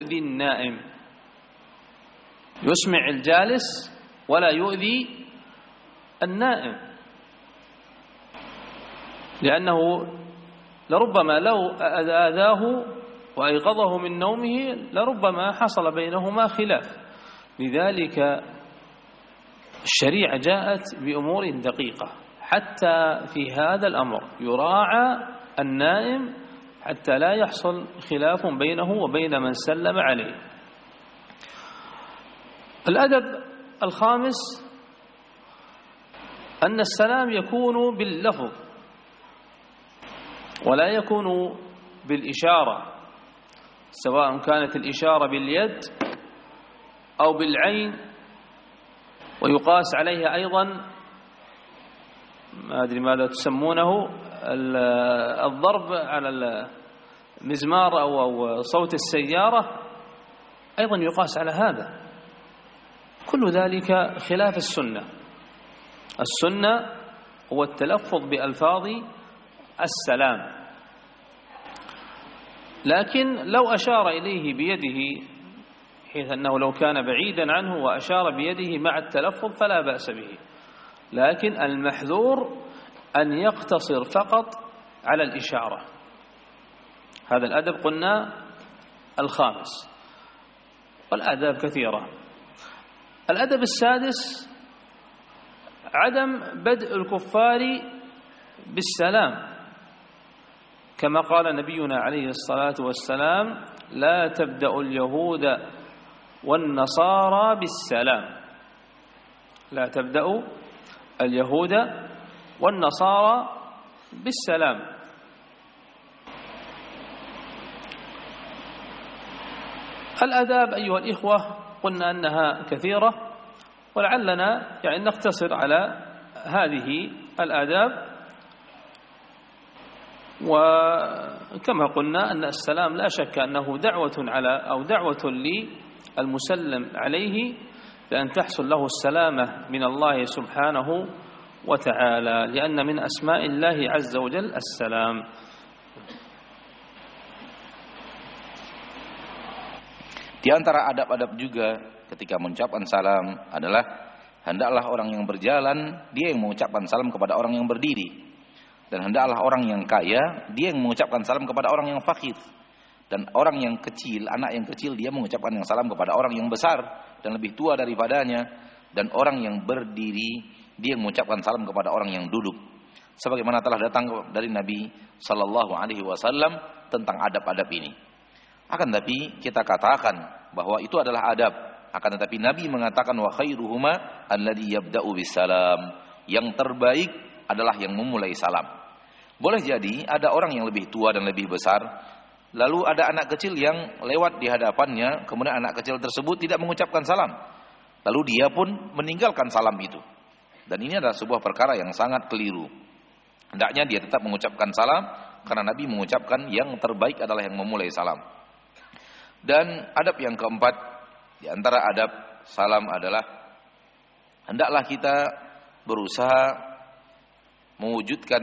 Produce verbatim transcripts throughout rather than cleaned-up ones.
يؤذي النائم، يسمع الجالس ولا يؤذي النائم، لأنه لربما لو آذاه وأيقظه من نومه لربما حصل بينهما خلاف. لذلك الشريعة جاءت بأمور دقيقة حتى في هذا الأمر يراعى النائم حتى لا يحصل خلاف بينه وبين من سلم عليه. الأدب الخامس أن السلام يكون باللفظ ولا يكون بالإشارة، سواء كانت الإشارة باليد أو بالعين، ويقاس عليها أيضا ما أدري ماذا تسمونه الضرب على المزمار أو صوت السيارة، أيضا يقاس على هذا. كل ذلك خلاف السنة. السنة هو التلفظ بألفاظ السلام، لكن لو أشار إليه بيده حيث أنه لو كان بعيدا عنه وأشار بيده مع التلفظ فلا بأس به، لكن المحذور أن يقتصر فقط على الإشارة. هذا الأدب قلنا الخامس، والآداب كثيرة. الأدب السادس عدم بدء الكفار بالسلام، كما قال نبينا عليه الصلاة والسلام: لا تبدأ اليهود والنصارى بالسلام. لا تبدأ اليهود والنصارى بالسلام. الآداب أيها الإخوة قلنا أنها كثيرة، ولعلنا يعني نقتصر على هذه الآداب. وكما قلنا أن السلام لا شك أنه دعوة على أو دعوة للمسلم عليه بأن تحصل له السلامة من الله سبحانه وتعالى، لأن من أسماء الله عز وجل السلام. Di antara adab-adab juga ketika mengucapkan salam adalah hendaklah orang yang berjalan dia yang mengucapkan salam kepada orang yang berdiri, dan hendaklah orang yang kaya dia yang mengucapkan salam kepada orang yang fakir, dan orang yang kecil, anak yang kecil dia mengucapkan yang salam kepada orang yang besar dan lebih tua daripadanya, dan orang yang berdiri dia yang mengucapkan salam kepada orang yang duduk, sebagaimana telah datang dari Nabi sallallahu alaihi wasallam tentang adab-adab ini. Akan tapi kita katakan bahwa itu adalah adab, akan tetapi Nabi mengatakan wa khairuhuma alladhi yabda'u bisalam, yang terbaik adalah yang memulai salam. Boleh jadi ada orang yang lebih tua dan lebih besar, lalu ada anak kecil yang lewat di hadapannya, kemudian anak kecil tersebut tidak mengucapkan salam, lalu dia pun meninggalkan salam itu. Dan ini adalah sebuah perkara yang sangat keliru. Hendaknya dia tetap mengucapkan salam, karena Nabi mengucapkan yang terbaik adalah yang memulai salam. Dan adab yang keempat di antara adab salam adalah hendaklah kita berusaha mewujudkan,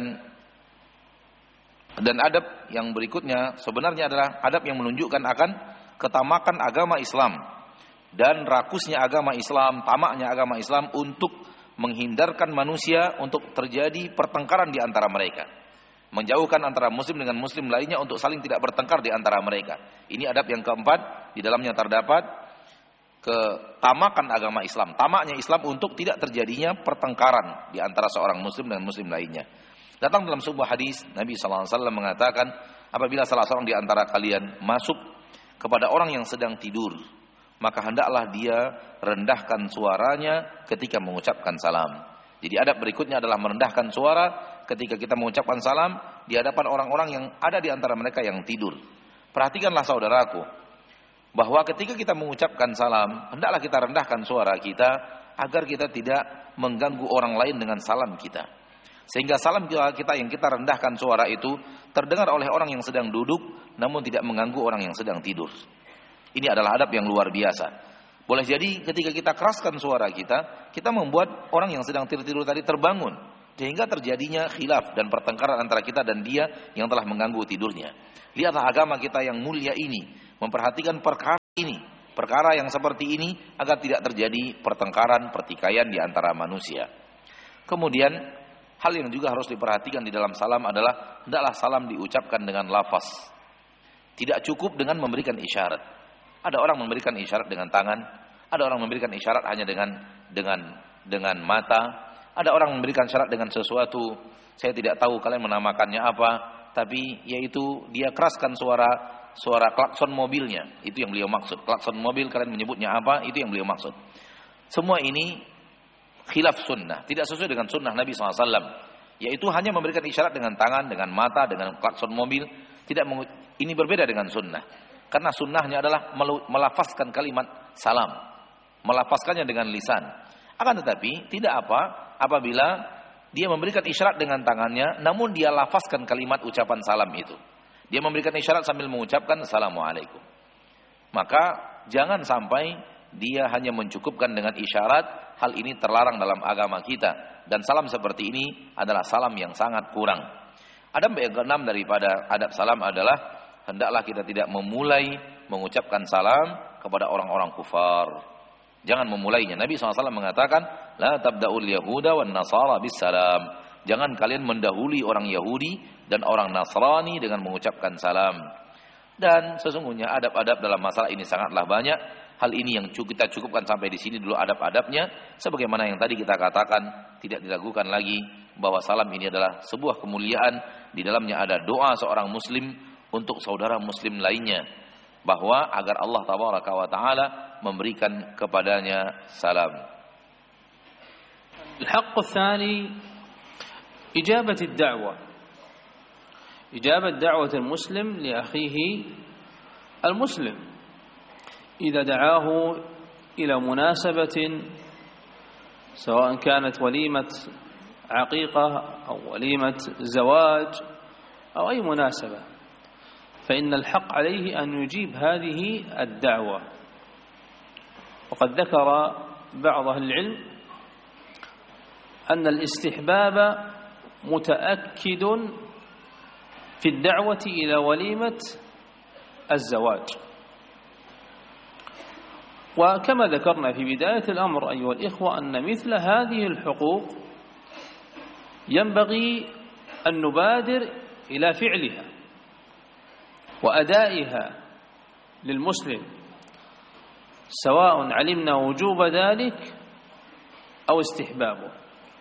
dan adab yang berikutnya sebenarnya adalah adab yang menunjukkan akan ketamakan agama Islam dan rakusnya agama Islam, tamaknya agama Islam untuk menghindarkan manusia untuk terjadi pertengkaran di antara mereka, menjauhkan antara muslim dengan muslim lainnya untuk saling tidak bertengkar di antara mereka. Ini adab yang keempat, di dalamnya terdapat ketamakan agama Islam, tamaknya Islam untuk tidak terjadinya pertengkaran di antara seorang muslim dan muslim lainnya. Datang dalam sebuah hadis Nabi sallallahu alaihi wasallam mengatakan, apabila salah seorang di antara kalian masuk kepada orang yang sedang tidur, maka hendaklah dia rendahkan suaranya ketika mengucapkan salam. Jadi adab berikutnya adalah merendahkan suara ketika kita mengucapkan salam di hadapan orang-orang yang ada di antara mereka yang tidur. Perhatikanlah saudaraku, bahwa ketika kita mengucapkan salam, hendaklah kita rendahkan suara kita agar kita tidak mengganggu orang lain dengan salam kita. Sehingga salam kita yang kita rendahkan suara itu terdengar oleh orang yang sedang duduk, namun tidak mengganggu orang yang sedang tidur. Ini adalah adab yang luar biasa. Boleh jadi ketika kita keraskan suara kita, kita membuat orang yang sedang tidur-tidur tadi terbangun, sehingga terjadinya khilaf dan pertengkaran antara kita dan dia yang telah mengganggu tidurnya. Lihatlah agama kita yang mulia ini memperhatikan perkara ini, perkara yang seperti ini agar tidak terjadi pertengkaran, pertikaian di antara manusia. Kemudian hal yang juga harus diperhatikan di dalam salam adalah hendaklah salam diucapkan dengan lafaz. Tidak cukup dengan memberikan isyarat. Ada orang memberikan isyarat dengan tangan, ada orang memberikan isyarat hanya dengan dengan dengan mata, ada orang memberikan isyarat dengan sesuatu. Saya tidak tahu kalian menamakannya apa, tapi yaitu dia keraskan suara suara klakson mobilnya. Itu yang beliau maksud. Klakson mobil kalian menyebutnya apa? Itu yang beliau maksud. Semua ini khilaf sunnah, tidak sesuai dengan sunnah Nabi shallallahu alaihi wasallam. Yaitu hanya memberikan isyarat dengan tangan, dengan mata, dengan klakson mobil. Tidak mengu- ini berbeda dengan sunnah. Karena sunnahnya adalah melafazkan kalimat salam, melafazkannya dengan lisan. Akan tetapi tidak apa apabila dia memberikan isyarat dengan tangannya, namun dia lafazkan kalimat ucapan salam itu. Dia memberikan isyarat sambil mengucapkan assalamualaikum. Maka jangan sampai dia hanya mencukupkan dengan isyarat. Hal ini terlarang dalam agama kita. Dan salam seperti ini adalah salam yang sangat kurang. Adab yang keenam daripada adab salam adalah hendaklah kita tidak memulai mengucapkan salam kepada orang-orang kufar. Jangan memulainya. Nabi shallallahu alaihi wasallam mengatakan, La tabda'ul yahuda wan nasara bis salam. Jangan kalian mendahului orang Yahudi dan orang Nasrani dengan mengucapkan salam. Dan sesungguhnya adab-adab dalam masalah ini sangatlah banyak. Hal ini yang kita cukupkan sampai di sini dulu adab-adabnya. Sebagaimana yang tadi kita katakan, tidak diragukan lagi bahwa salam ini adalah sebuah kemuliaan. Di dalamnya ada doa seorang muslim untuk saudara muslim lainnya, bahwa agar Allah tabaraka wa taala memberikan kepadanya salam. الحق الثاني إجابة الدعوة إجابة دعوة المسلم لأخيه المسلم إذا دعاه إلى مناسبة سواء كانت وليمة عقيقة أو وليمة زواج أو أي مناسبة، فإن الحق عليه أن يجيب هذه الدعوة. وقد ذكر بعض أهل العلم أن الاستحباب متأكد في الدعوة إلى وليمة الزواج. وكما ذكرنا في بداية الأمر أيها الإخوة أن مثل هذه الحقوق ينبغي أن نبادر إلى فعلها وأدائها للمسلم، سواء علمنا وجوب ذلك أو استحبابه.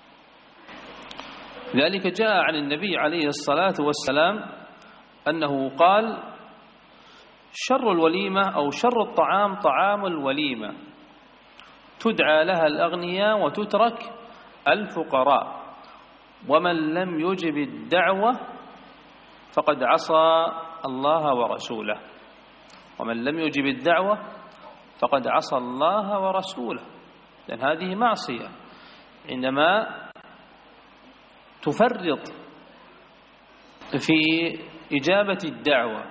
ذلك جاء عن النبي عليه الصلاة والسلام أنه قال: شر الوليمة أو شر الطعام طعام الوليمة، تدعى لها الأغنياء وتترك الفقراء، ومن لم يجب الدعوة فقد عصى الله ورسوله، ومن لم يجب الدعوة فقد عصى الله ورسوله. لأن هذه معصية عندما تفرط في إجابة الدعوة.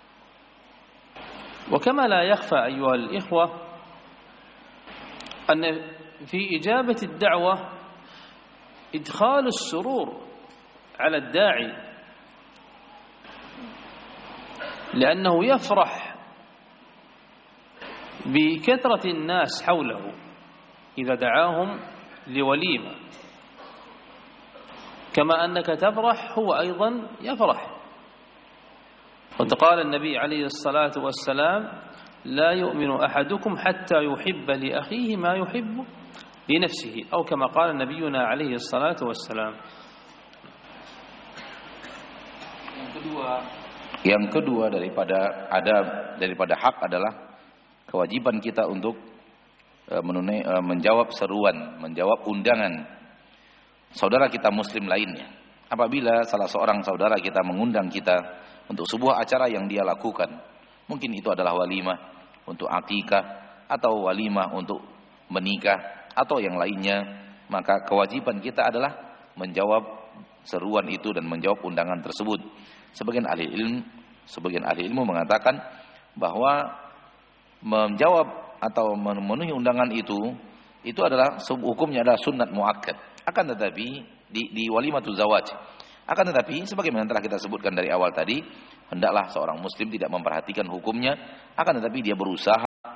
وكما لا يخفى أيها الإخوة أن في إجابة الدعوة إدخال السرور على الداعي، لأنه يفرح بكثرة الناس حوله إذا دعاهم لوليمة، كما أنك تفرح هو أيضا يفرح. وقال النبي عليه الصلاة والسلام: لا يؤمن أحدكم حتى يحب لأخيه ما يحب لنفسه، أو كما قال نبينا عليه الصلاة والسلام. Yang kedua, yang kedua daripada adab, daripada hak adalah kewajiban kita untuk menunai, menjawab seruan, menjawab undangan saudara kita muslim lainnya. Apabila salah seorang saudara kita mengundang kita untuk sebuah acara yang dia lakukan, mungkin itu adalah walimah untuk akikah atau walimah untuk menikah atau yang lainnya, maka kewajiban kita adalah menjawab seruan itu dan menjawab undangan tersebut. Sebagian ahli ilmu, sebagian ahli ilmu mengatakan bahwa menjawab atau memenuhi undangan itu itu adalah hukumnya adalah sunnat muakkad. Akan tetapi di, di walimatul zawaj, akan tetapi sebagaimana telah kita sebutkan dari awal tadi, hendaklah seorang muslim tidak memperhatikan hukumnya, akan tetapi dia berusaha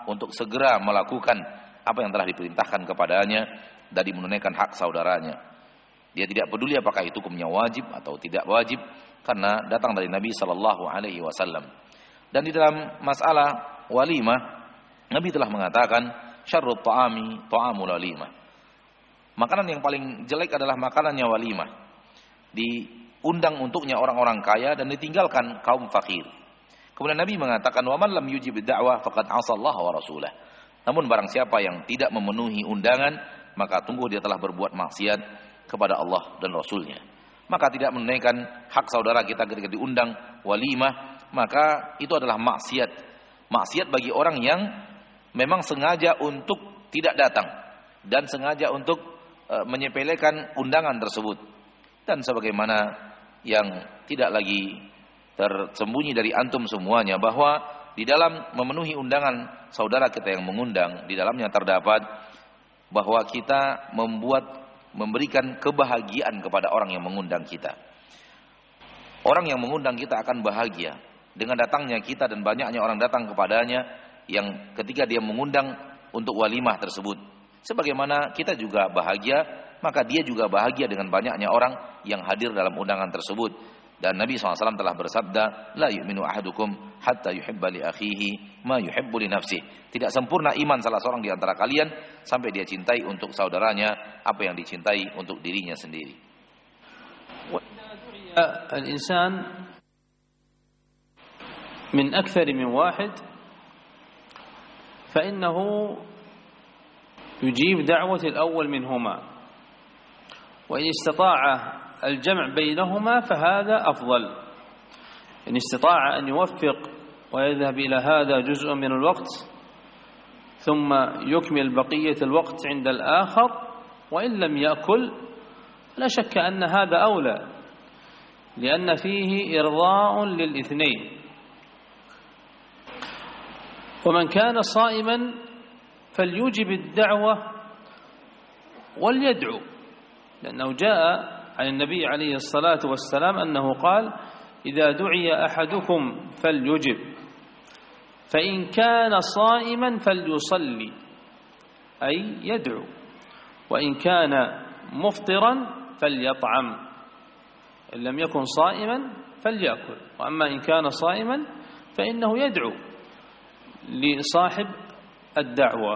untuk segera melakukan apa yang telah diperintahkan kepadanya dari menunaikan hak saudaranya. Dia tidak peduli apakah itu hukumnya wajib atau tidak wajib, karena datang dari Nabi sallallahu alaihi wasallam. Dan di dalam masalah walimah, Nabi telah mengatakan syarrut ta'ami ta'amul walimah. Makanan yang paling jelek adalah makanannya walimah. Diundang untuknya orang-orang kaya dan ditinggalkan kaum fakir. Kemudian Nabi mengatakan wa man lam yujib ad-da'wah faqad 'asa Allah wa rasulah. Namun barang siapa yang tidak memenuhi undangan, maka tunggu dia telah berbuat maksiat kepada Allah dan Rasulnya. Maka tidak menunaikan hak saudara kita ketika diundang walimah, maka itu adalah maksiat. Maksiat bagi orang yang memang sengaja untuk tidak datang dan sengaja untuk e, menyepelekan undangan tersebut. Dan sebagaimana yang tidak lagi tersembunyi dari antum semuanya, bahwa di dalam memenuhi undangan saudara kita yang mengundang, di dalamnya terdapat bahwa kita membuat memberikan kebahagiaan kepada orang yang mengundang kita. Orang yang mengundang kita akan bahagia dengan datangnya kita dan banyaknya orang datang kepadanya yang ketika dia mengundang untuk walimah tersebut. Sebagaimana kita juga bahagia, maka dia juga bahagia dengan banyaknya orang yang hadir dalam undangan tersebut. Dan Nabi shallallahu alaihi wasallam telah bersabda, la yu'minu ahadukum hatta yuhibba li akhihi ma yuhibbu li nafsihi. Tidak sempurna iman salah seorang di antara kalian sampai dia cintai untuk saudaranya apa yang dicintai untuk dirinya sendiri. Al-insan min akthar min wahid fa innahu yujib da'wat al-awwal minhuma wa in istata'a الجمع بينهما فهذا أفضل إن استطاع أن يوفق ويذهب إلى هذا جزء من الوقت ثم يكمل بقية الوقت عند الآخر وإن لم يأكل لا شك أن هذا أولى لأن فيه إرضاء للاثنين. ومن كان صائما فليجب الدعوة وليدعو، لأنه جاء عن النبي عليه الصلاة والسلام أنه قال إذا دعي أحدكم فليجب فإن كان صائما فليصلي أي يدعو وإن كان مفطرا فليطعم إن لم يكن صائما فليأكل وأما إن كان صائما فإنه يدعو لصاحب الدعوة.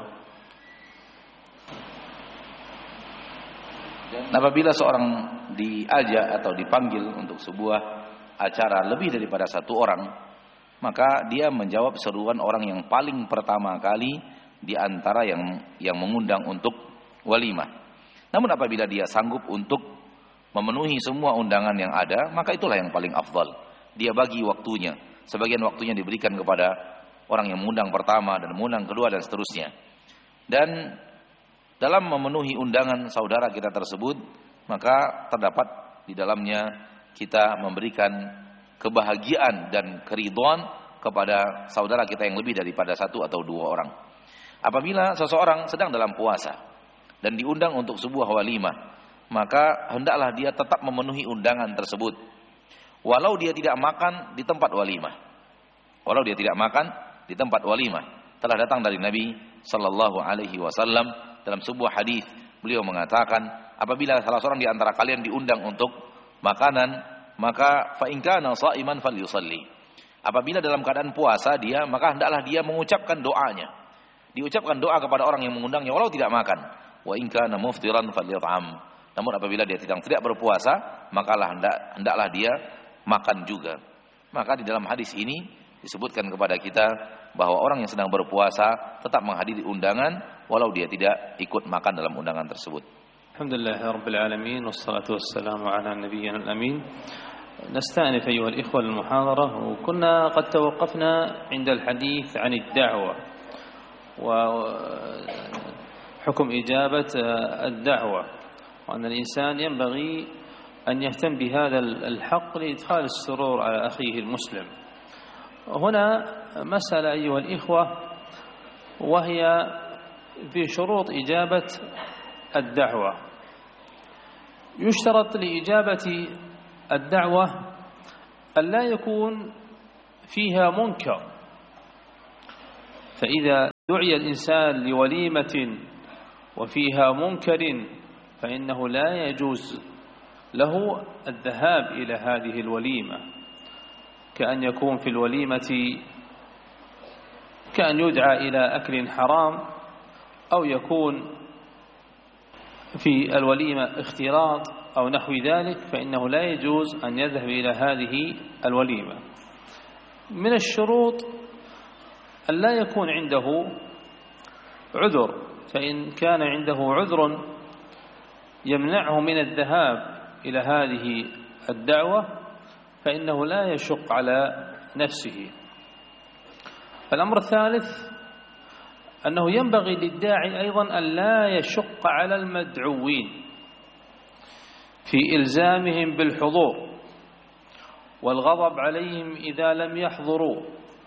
Apabila seorang diajak atau dipanggil untuk sebuah acara lebih daripada satu orang, maka dia menjawab seruan orang yang paling pertama kali di antara yang yang mengundang untuk walimah. Namun apabila dia sanggup untuk memenuhi semua undangan yang ada, maka itulah yang paling afdal. Dia bagi waktunya, sebagian waktunya diberikan kepada orang yang mengundang pertama dan mengundang kedua dan seterusnya. Dan dalam memenuhi undangan saudara kita tersebut, maka terdapat di dalamnya kita memberikan kebahagiaan dan keridhaan kepada saudara kita yang lebih daripada satu atau dua orang. Apabila seseorang sedang dalam puasa dan diundang untuk sebuah walimah, maka hendaklah dia tetap memenuhi undangan tersebut, walau dia tidak makan di tempat walimah. Walau dia tidak makan di tempat walimah. Telah datang dari Nabi sallallahu alaihi wasallam dalam sebuah hadis, beliau mengatakan, apabila salah seorang di antara kalian diundang untuk makanan, maka fa in kana sha'iman falyusalli. Apabila dalam keadaan puasa dia, maka hendaklah dia mengucapkan doanya. Diucapkan doa kepada orang yang mengundangnya walau tidak makan. Wa in kana muftiran falyat'am. Namun apabila dia tidak tidak berpuasa, makalah hendak hendaklah dia makan juga. Maka di dalam hadis ini disebutkan kepada kita bahwa orang yang sedang berpuasa tetap menghadiri undangan walau dia tidak ikut makan dalam undangan tersebut. Alhamdulillah rabbil alamin wassalatu wassalamu ala nabiyyina al-amin. نستأنف أيها الإخوة المحاضرة، وكنا قد توقفنا عند الحديث عن الدعوة وحكم إجابة الدعوة، وأن الإنسان ينبغي أن يهتم بهذا الحق لإدخال السرور على أخيه المسلم. هنا مسألة أيها الإخوة وهي في شروط إجابة الدعوة. يشترط لإجابة الدعوة أن لا يكون فيها منكر، فإذا دعي الإنسان لوليمة وفيها منكر فإنه لا يجوز له الذهاب إلى هذه الوليمة، كأن يكون في الوليمة كأن يدعى إلى أكل حرام، أو يكون في الوليمة اختلاط أو نحو ذلك، فإنه لا يجوز أن يذهب إلى هذه الوليمة. من الشروط أن لا يكون عنده عذر، فإن كان عنده عذر يمنعه من الذهاب إلى هذه الدعوة فإنه لا يشق على نفسه. الأمر الثالث أنه ينبغي للداعي أيضا أن لا يشق على المدعوين في إلزامهم بالحضور والغضب عليهم إذا لم يحضروا،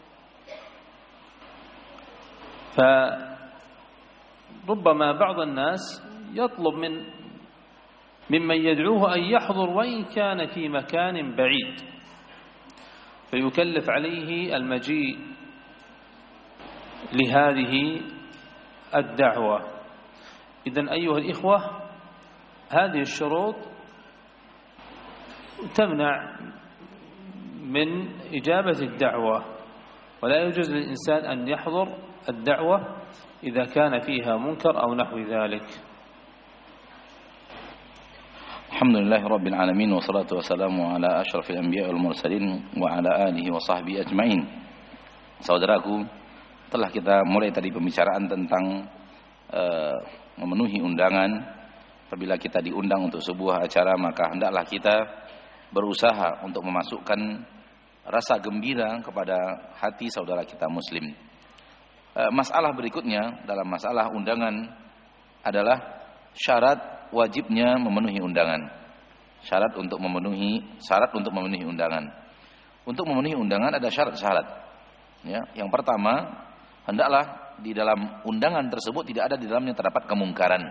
فربما بعض الناس يطلب من ممن يدعوه أن يحضر وإن كان في مكان بعيد، فيكلف عليه المجيء لهذه الدعوة. إذن أيها الإخوة، هذه الشروط تمنع من إجابة الدعوة، ولا يجوز للإنسان أن يحضر الدعوة إذا كان فيها منكر أو نحو ذلك. الحمد لله رب العالمين، والصلاة والسلام على أشرف الأنبياء والمرسلين وعلى آله وصحbihi ajma'in. Saudaraku, telah kita mulai tadi pembicaraan tentang uh, memenuhi undangan. Apabila kita diundang untuk sebuah acara, maka hendaklah kita berusaha untuk memasukkan rasa gembira kepada hati saudara kita muslim. Uh, masalah berikutnya dalam masalah undangan adalah syarat wajibnya memenuhi undangan. Syarat untuk memenuhi syarat untuk memenuhi undangan. Untuk memenuhi undangan ada syarat-syarat. Ya, yang pertama, hendaklah di dalam undangan tersebut tidak ada di dalamnya terdapat kemungkaran.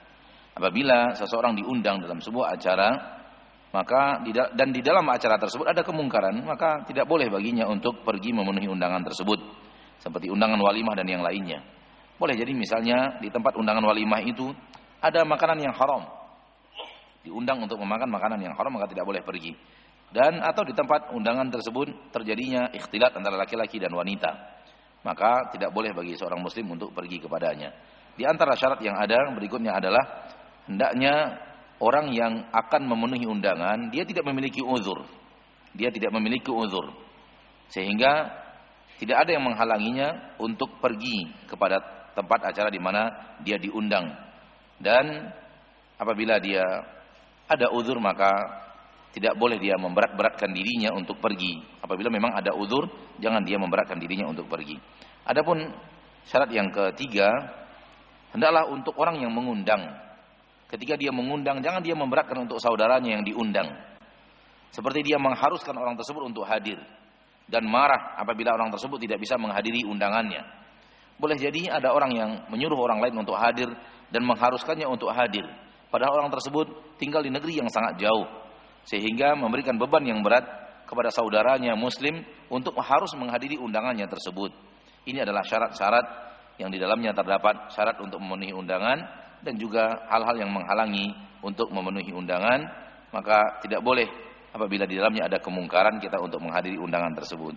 Apabila seseorang diundang dalam sebuah acara, maka dan di dalam acara tersebut ada kemungkaran, maka tidak boleh baginya untuk pergi memenuhi undangan tersebut. Seperti undangan walimah dan yang lainnya. Boleh jadi misalnya di tempat undangan walimah itu ada makanan yang haram, diundang untuk memakan makanan yang haram, maka tidak boleh pergi. Dan atau di tempat undangan tersebut terjadinya ikhtilat antara laki-laki dan wanita, maka tidak boleh bagi seorang muslim untuk pergi kepadanya. Di antara syarat yang ada berikutnya adalah hendaknya orang yang akan memenuhi undangan dia tidak memiliki uzur, dia tidak memiliki uzur sehingga tidak ada yang menghalanginya untuk pergi kepada tempat acara di mana dia diundang. Dan apabila dia ada uzur, maka tidak boleh dia memberat-beratkan dirinya untuk pergi. Apabila memang ada uzur, jangan dia memberatkan dirinya untuk pergi. Adapun syarat yang ketiga, hendaklah untuk orang yang mengundang, ketika dia mengundang, jangan dia memberatkan untuk saudaranya yang diundang. Seperti dia mengharuskan orang tersebut untuk hadir dan marah apabila orang tersebut tidak bisa menghadiri undangannya. Boleh jadi ada orang yang menyuruh orang lain untuk hadir dan mengharuskannya untuk hadir, padahal orang tersebut tinggal di negeri yang sangat jauh, sehingga memberikan beban yang berat kepada saudaranya muslim untuk harus menghadiri undangannya tersebut. Ini adalah syarat-syarat yang di dalamnya terdapat syarat untuk memenuhi undangan dan juga hal-hal yang menghalangi untuk memenuhi undangan, maka tidak boleh apabila di dalamnya ada kemungkaran kita untuk menghadiri undangan tersebut.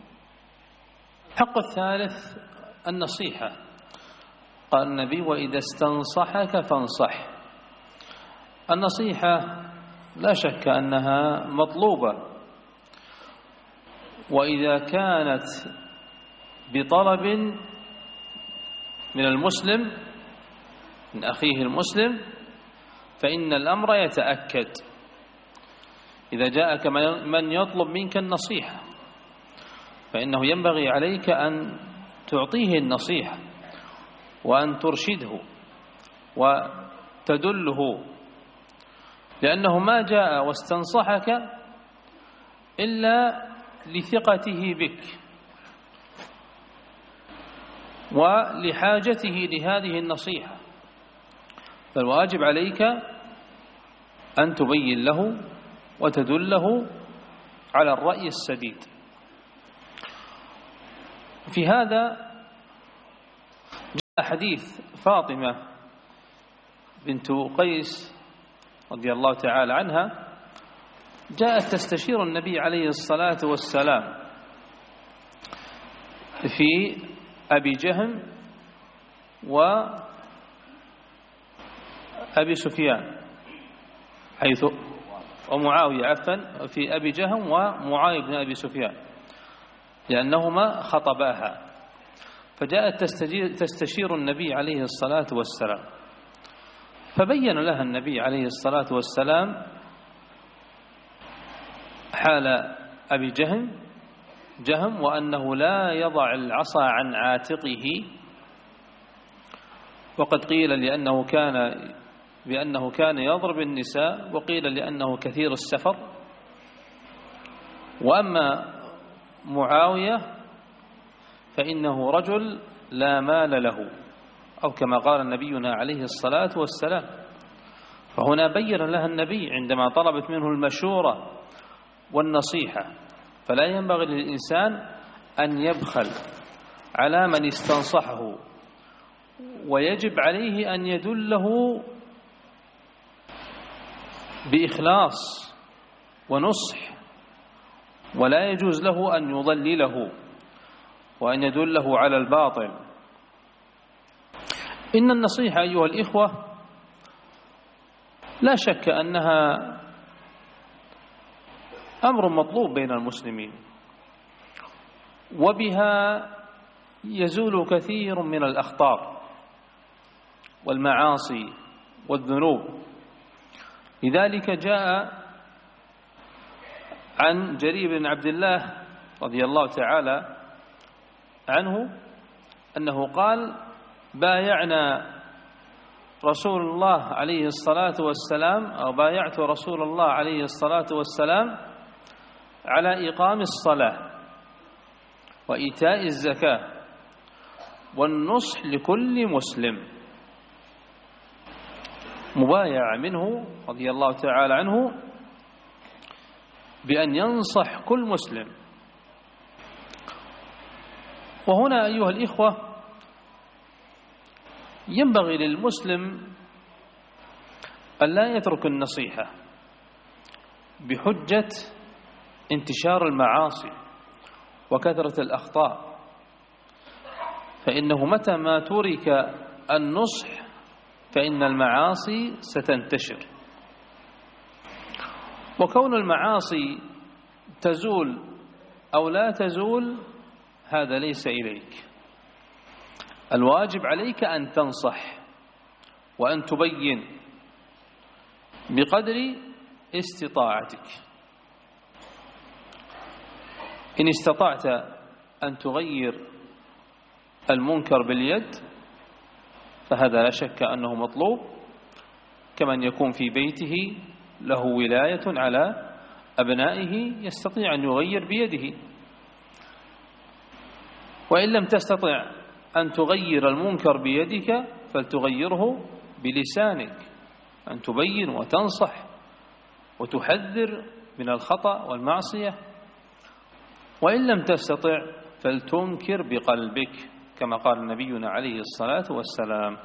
Haqq tsalits an-nasihah. قال النبي وإذا استنصحك فانصح. النصيحة لا شك أنها مطلوبة، وإذا كانت بطلب من المسلم من أخيه المسلم فإن الأمر يتأكد. إذا جاءك من يطلب منك النصيحة فإنه ينبغي عليك أن تعطيه النصيحة وأن ترشده وتدله، لأنه ما جاء واستنصحك إلا لثقته بك ولحاجته لهذه النصيحة، فالواجب عليك أن تبين له وتدله على الرأي السديد. في هذا حديث فاطمة بنت قيس رضي الله تعالى عنها جاءت تستشير النبي عليه الصلاة والسلام في أبي جهم وأبي سفيان حيث ومعاوية عفوا في أبي جهم ومعاوية بن أبي سفيان لأنهما خطباها، فجاءت تستشير النبي عليه الصلاة والسلام، فبين لها النبي عليه الصلاة والسلام حال أبي جهم جهم وأنه لا يضع العصا عن عاتقه، وقد قيل لأنه كان بأنه كان يضرب النساء، وقيل لأنه كثير السفر. وأما معاوية فإنه رجل لا مال له، أو كما قال نبينا عليه الصلاة والسلام. فهنا بين لها النبي عندما طلبت منه المشورة والنصيحة، فلا ينبغي للإنسان أن يبخل على من استنصحه، ويجب عليه أن يدله بإخلاص ونصح، ولا يجوز له أن يضلله وأن يدله على الباطل. إن النصيحة أيها الإخوة لا شك أنها أمر مطلوب بين المسلمين، وبها يزول كثير من الأخطار والمعاصي والذنوب. لذلك جاء عن جرير بن عبد الله رضي الله تعالى عنه أنه قال: بايعنا رسول الله عليه الصلاة والسلام أو بايعت رسول الله عليه الصلاة والسلام على إقام الصلاة وإيتاء الزكاة والنصح لكل مسلم. مبايع منه رضي الله تعالى عنه بأن ينصح كل مسلم. وهنا أيها الإخوة ينبغي للمسلم أن لا يترك النصيحة بحجة انتشار المعاصي وكثرة الأخطاء، فإنه متى ما ترك النصح فإن المعاصي ستنتشر. وكون المعاصي تزول أو لا تزول هذا ليس إليك، الواجب عليك أن تنصح وأن تبين بقدر استطاعتك. إن استطعت أن تغير المنكر باليد فهذا لا شك أنه مطلوب، كمن يكون في بيته له ولاية على أبنائه يستطيع أن يغير بيده. وإن لم تستطع أن تغير المنكر بيدك فلتغيره بلسانك، أن تبين وتنصح وتحذر من الخطأ والمعصية. وإن لم تستطع فلتنكر بقلبك كما قال نبينا عليه الصلاة والسلام.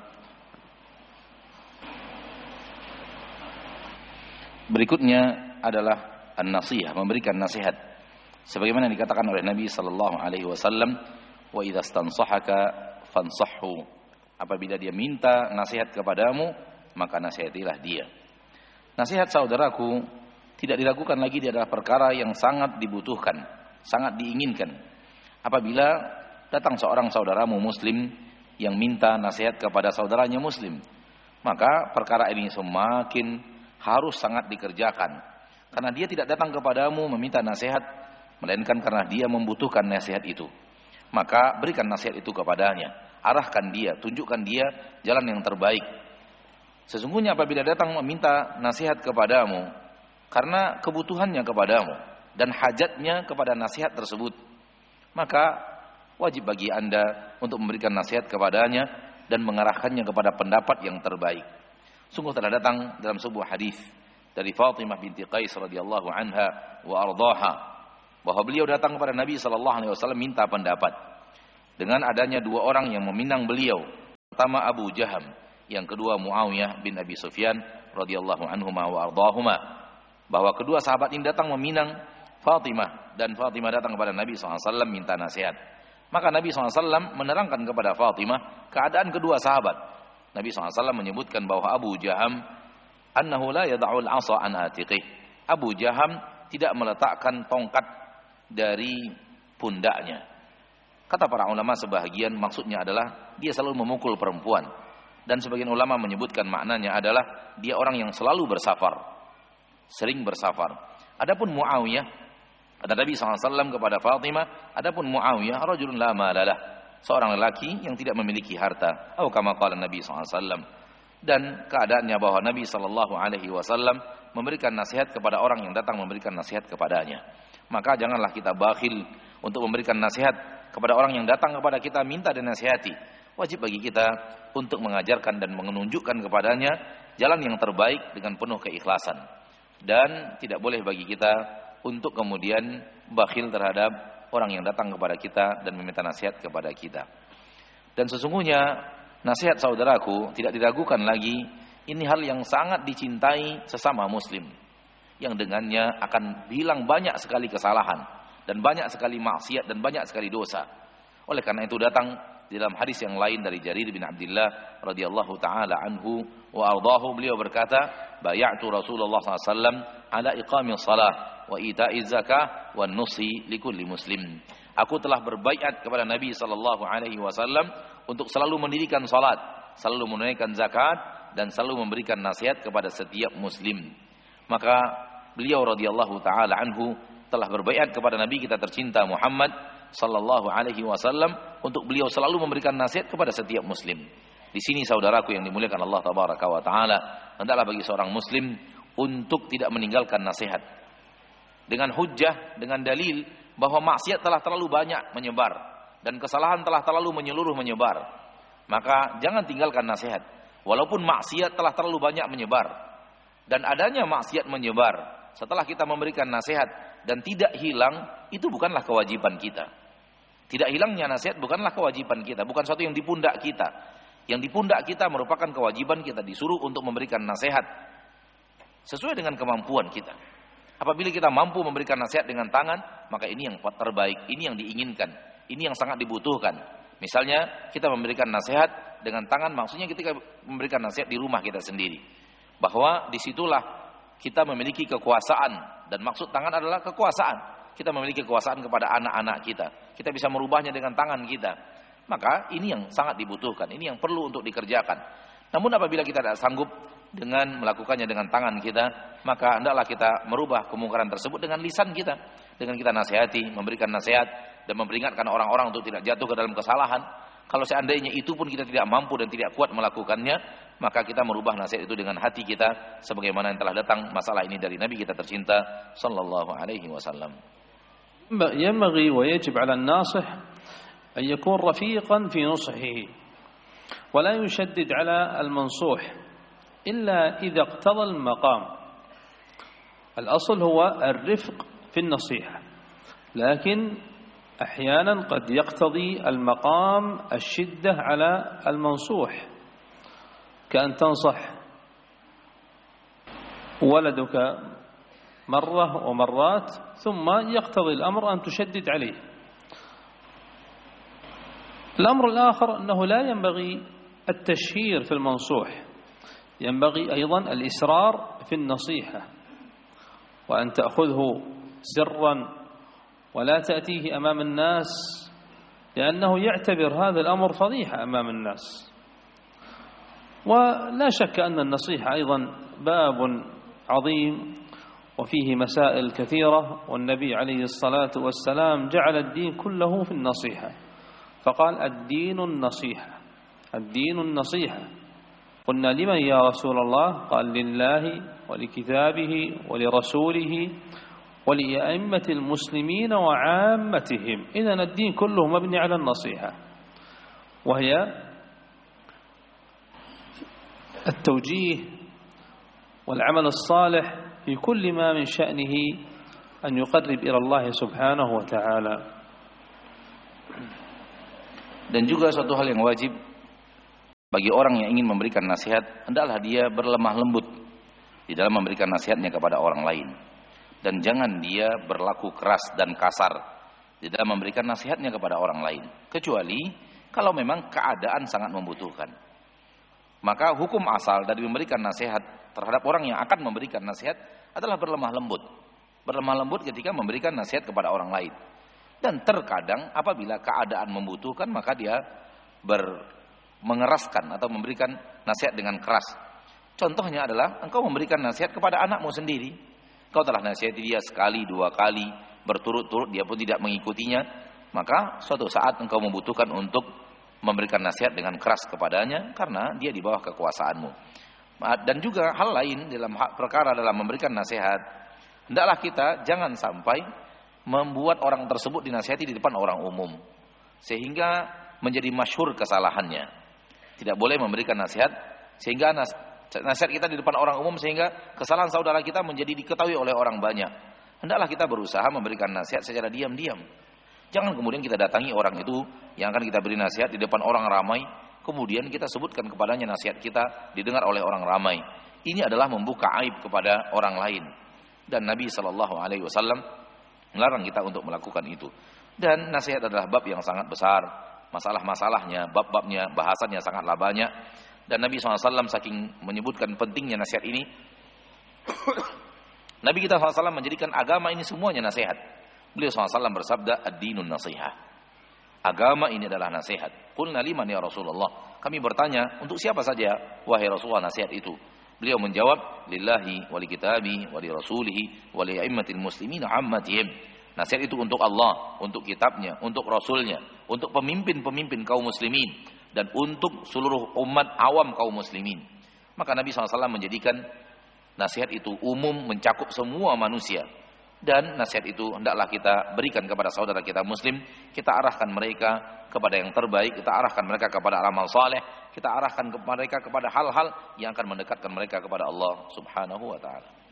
Berikutnya adalah an-nasihah, memberikan nasihat. Sebagaimana dikatakan oleh Nabi sallallahu alaihi wasallam, wa idza stansahaka fansahhu. Apabila dia minta nasihat kepadamu, maka nasihatilah dia. Nasihat saudaraku tidak diragukan lagi, dia adalah perkara yang sangat dibutuhkan, sangat diinginkan. Apabila datang seorang saudaramu muslim yang minta nasihat kepada saudaranya muslim, maka perkara ini semakin harus sangat dikerjakan, karena dia tidak datang kepadamu meminta nasihat melainkan karena dia membutuhkan nasihat itu. Maka berikan nasihat itu kepadanya, arahkan dia, tunjukkan dia jalan yang terbaik. Sesungguhnya apabila datang meminta nasihat kepadamu karena kebutuhannya kepadamu dan hajatnya kepada nasihat tersebut, maka wajib bagi Anda untuk memberikan nasihat kepadanya dan mengarahkannya kepada pendapat yang terbaik. Sungguh telah datang dalam sebuah hadis dari Fatimah binti Qais radhiyallahu anha wa ardhaha, bahwa beliau datang kepada Nabi sallallahu alaihi wasallam minta pendapat dengan adanya dua orang yang meminang beliau. Pertama Abu Jaham, yang kedua Muawiyah bin Abi Sufyan radhiyallahu anhuma wa ardahuma. Bahwa kedua sahabat ini datang meminang Fatimah, dan Fatimah datang kepada Nabi shallallahu alaihi wasallam minta nasihat. Maka Nabi shallallahu alaihi wasallam menerangkan kepada Fatimah keadaan kedua sahabat. Nabi shallallahu alaihi wasallam menyebutkan bahwa Abu Jaham annahu la yad'ul 'asa an atiqih. Abu Jaham tidak meletakkan tongkat dari pundaknya. Kata para ulama sebahagian maksudnya adalah dia selalu memukul perempuan. Dan sebagian ulama menyebutkan maknanya adalah dia orang yang selalu bersafar, sering bersafar. Adapun Muawiyah, kata Nabi shallallahu alaihi wasallam kepada Fatimah, adapun Muawiyah rajulun la malalah, seorang lelaki yang tidak memiliki harta. Atau kama qala Nabi shallallahu alaihi wasallam. Dan keadaannya bahwa Nabi shallallahu alaihi wasallam memberikan nasihat kepada orang yang datang memberikan nasihat kepadanya. Maka janganlah kita bakhil untuk memberikan nasihat kepada orang yang datang kepada kita minta dinasihati. Wajib bagi kita untuk mengajarkan dan menunjukkan kepadanya jalan yang terbaik dengan penuh keikhlasan. Dan tidak boleh bagi kita untuk kemudian bakhil terhadap orang yang datang kepada kita dan meminta nasihat kepada kita. Dan sesungguhnya nasihat saudaraku tidak diragukan lagi, ini hal yang sangat dicintai sesama muslim, yang dengannya akan hilang banyak sekali kesalahan dan banyak sekali maksiat dan banyak sekali dosa. Oleh karena itu datang di dalam hadis yang lain dari Jarir bin Abdullah radhiyallahu taala anhu wa ardahu, beliau berkata, bay'atu Rasulullah sallallahu alaihi wasallam ala iqamis shalah wa ita'iz zakah wan nusi likulli muslim. Aku telah berbaiat kepada Nabi sallallahu alaihi wasallam untuk selalu mendirikan salat, selalu menunaikan zakat dan selalu memberikan nasihat kepada setiap muslim. Maka beliau radhiyallahu taala anhu telah berbaiat kepada Nabi kita tercinta Muhammad sallallahu alaihi wasallam untuk beliau selalu memberikan nasihat kepada setiap muslim. Di sini saudaraku yang dimuliakan Allah tabaraka wa taala, hendaklah bagi seorang muslim untuk tidak meninggalkan nasihat dengan hujjah, dengan dalil bahwa maksiat telah terlalu banyak menyebar dan kesalahan telah terlalu menyeluruh menyebar. Maka jangan tinggalkan nasihat walaupun maksiat telah terlalu banyak menyebar. Dan adanya maksiat menyebar setelah kita memberikan nasihat dan tidak hilang, itu bukanlah kewajiban kita. Tidak hilangnya nasihat bukanlah kewajiban kita, bukan sesuatu yang di pundak kita. Yang di pundak kita merupakan kewajiban kita, disuruh untuk memberikan nasihat sesuai dengan kemampuan kita. Apabila kita mampu memberikan nasihat dengan tangan, maka ini yang terbaik, ini yang diinginkan, ini yang sangat dibutuhkan. Misalnya kita memberikan nasihat dengan tangan, maksudnya ketika memberikan nasihat di rumah kita sendiri, bahwa disitulah kita memiliki kekuasaan, dan maksud tangan adalah kekuasaan. Kita memiliki kekuasaan kepada anak-anak kita. Kita bisa merubahnya dengan tangan kita. Maka ini yang sangat dibutuhkan, ini yang perlu untuk dikerjakan. Namun apabila kita tidak sanggup dengan melakukannya dengan tangan kita, maka hendaklah kita merubah kemungkaran tersebut dengan lisan kita. Dengan kita nasihati, memberikan nasihat, dan memperingatkan orang-orang untuk tidak jatuh ke dalam kesalahan. Kalau seandainya itu pun kita tidak mampu dan tidak kuat melakukannya, maka kita merubah nasihat itu dengan hati kita, sebagaimana yang telah datang masalah ini dari Nabi kita tercinta sallallahu alaihi wasallam. ينبغي ويجب على الناصح أن يكون رفيقا في نصحه ولا يشدد على المنصوح إلا إذا اقتضى المقام. الأصل هو الرفق في النصيحة، لكن أحيانا قد يقتضي المقام الشدة على المنصوح، كأن تنصح ولدك مرة ومرات ثم يقتضي الأمر أن تشدد عليه. الأمر الآخر أنه لا ينبغي التشهير في المنصوح، ينبغي أيضا الإسرار في النصيحة، وأن تأخذه سرا ولا تأتيه أمام الناس، لأنه يعتبر هذا الأمر فضيحة أمام الناس. ولا شك أن النصيحة أيضا باب عظيم وفيه مسائل كثيرة، والنبي عليه الصلاة والسلام جعل الدين كله في النصيحة، فقال الدين النصيحة، الدين النصيحة. قلنا لمن يا رسول الله؟ قال لله ولكتابه ولرسوله ولأئمة المسلمين وعامتهم. إذن الدين كله مبني على النصيحة، وهي التوجيه والعمل الصالح في كل ما من شأنه أن يقرب إلى الله سبحانه وتعالى. Dan juga suatu hal yang wajib bagi orang yang ingin memberikan nasihat, hendaklah dia berlemah lembut di dalam memberikan nasihatnya kepada orang lain. Dan jangan dia berlaku keras dan kasar di dalam memberikan nasihatnya kepada orang lain. Kecuali kalau memang keadaan sangat membutuhkan. Maka hukum asal dari memberikan nasihat terhadap orang yang akan memberikan nasihat adalah berlemah lembut. Berlemah lembut ketika memberikan nasihat kepada orang lain. Dan terkadang apabila keadaan membutuhkan, maka dia ber mengeraskan atau memberikan nasihat dengan keras. Contohnya adalah engkau memberikan nasihat kepada anakmu sendiri. Kau telah nasihati dia sekali, dua kali, berturut-turut, dia pun tidak mengikutinya. Maka suatu saat engkau membutuhkan untuk memberikan nasihat dengan keras kepadanya karena dia di bawah kekuasaanmu. Dan juga hal lain dalam hak perkara dalam memberikan nasihat, hendaklah kita jangan sampai membuat orang tersebut dinasihati di depan orang umum sehingga menjadi masyhur kesalahannya. Tidak boleh memberikan nasihat sehingga nas, nasihat kita di depan orang umum sehingga kesalahan saudara kita menjadi diketahui oleh orang banyak. Hendaklah kita berusaha memberikan nasihat secara diam-diam. Jangan kemudian kita datangi orang itu yang akan kita beri nasihat di depan orang ramai, kemudian kita sebutkan kepadanya nasihat kita didengar oleh orang ramai. Ini adalah membuka aib kepada orang lain. Dan Nabi shallallahu alaihi wasallam melarang kita untuk melakukan itu. Dan nasihat adalah bab yang sangat besar. Masalah-masalahnya, bab-babnya, bahasannya sangatlah banyak. Dan Nabi shallallahu alaihi wasallam saking menyebutkan pentingnya nasihat ini, Nabi kita shallallahu alaihi wasallam menjadikan agama ini semuanya nasihat. Beliau shallallahu alaihi wasallam bersabda, ad-dinun nasihah. Agama ini adalah nasihat. Qulna liman ya Rasulullah. Kami bertanya, untuk siapa saja wahai Rasulullah nasihat itu? Beliau menjawab, lillahi wa li kitabi wa li rasulihi wa li a'immatil muslimin ammatihim. Nasihat itu untuk Allah, untuk kitabnya, untuk rasulnya, untuk pemimpin-pemimpin kaum muslimin, dan untuk seluruh umat awam kaum muslimin. Maka Nabi shallallahu alaihi wasallam menjadikan nasihat itu umum, mencakup semua manusia. Dan nasihat itu hendaklah kita berikan kepada saudara kita muslim. Kita arahkan mereka kepada yang terbaik, kita arahkan mereka kepada amal saleh, kita arahkan mereka kepada hal-hal yang akan mendekatkan mereka kepada Allah subhanahu wa ta'ala.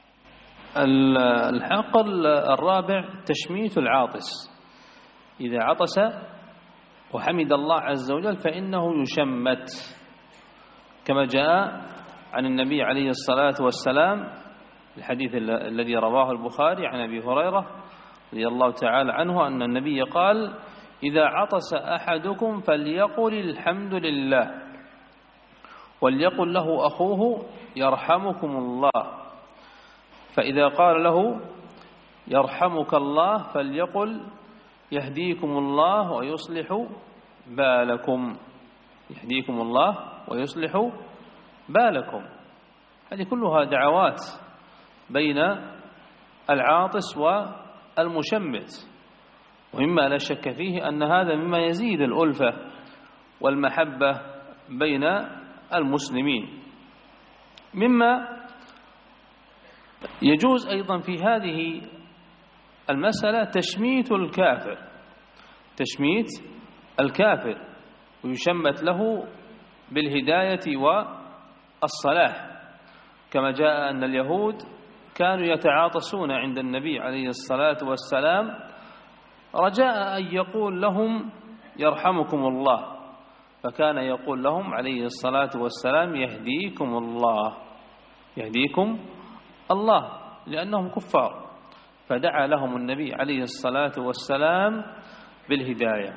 الحق الرابع تشميت العاطس. إذا عطس وحمد الله عز وجل فإنه يشمت كما جاء عن النبي عليه الصلاة والسلام الحديث الذي رواه البخاري عن أبي هريرة رضي الله تعالى عنه أن النبي قال إذا عطس أحدكم فليقل الحمد لله وليقل له أخوه يرحمكم الله فإذا قال له يرحمك الله فليقل يهديكم الله ويصلح بالكم يهديكم الله ويصلح بالكم. هذه كلها دعوات بين العاطس والمشمت، ومما لا شك فيه أن هذا مما يزيد الألفة والمحبة بين المسلمين. مما يجوز أيضا في هذه المسألة تشميت الكافر تشميت الكافر ويشمت له بالهداية والصلاح، كما جاء أن اليهود كانوا يتعاطسون عند النبي عليه الصلاة والسلام رجاء أن يقول لهم يرحمكم الله، فكان يقول لهم عليه الصلاة والسلام يهديكم الله يهديكم الله لأنهم كفار، فدعا لهم النبي عليه الصلاة والسلام بالهداية.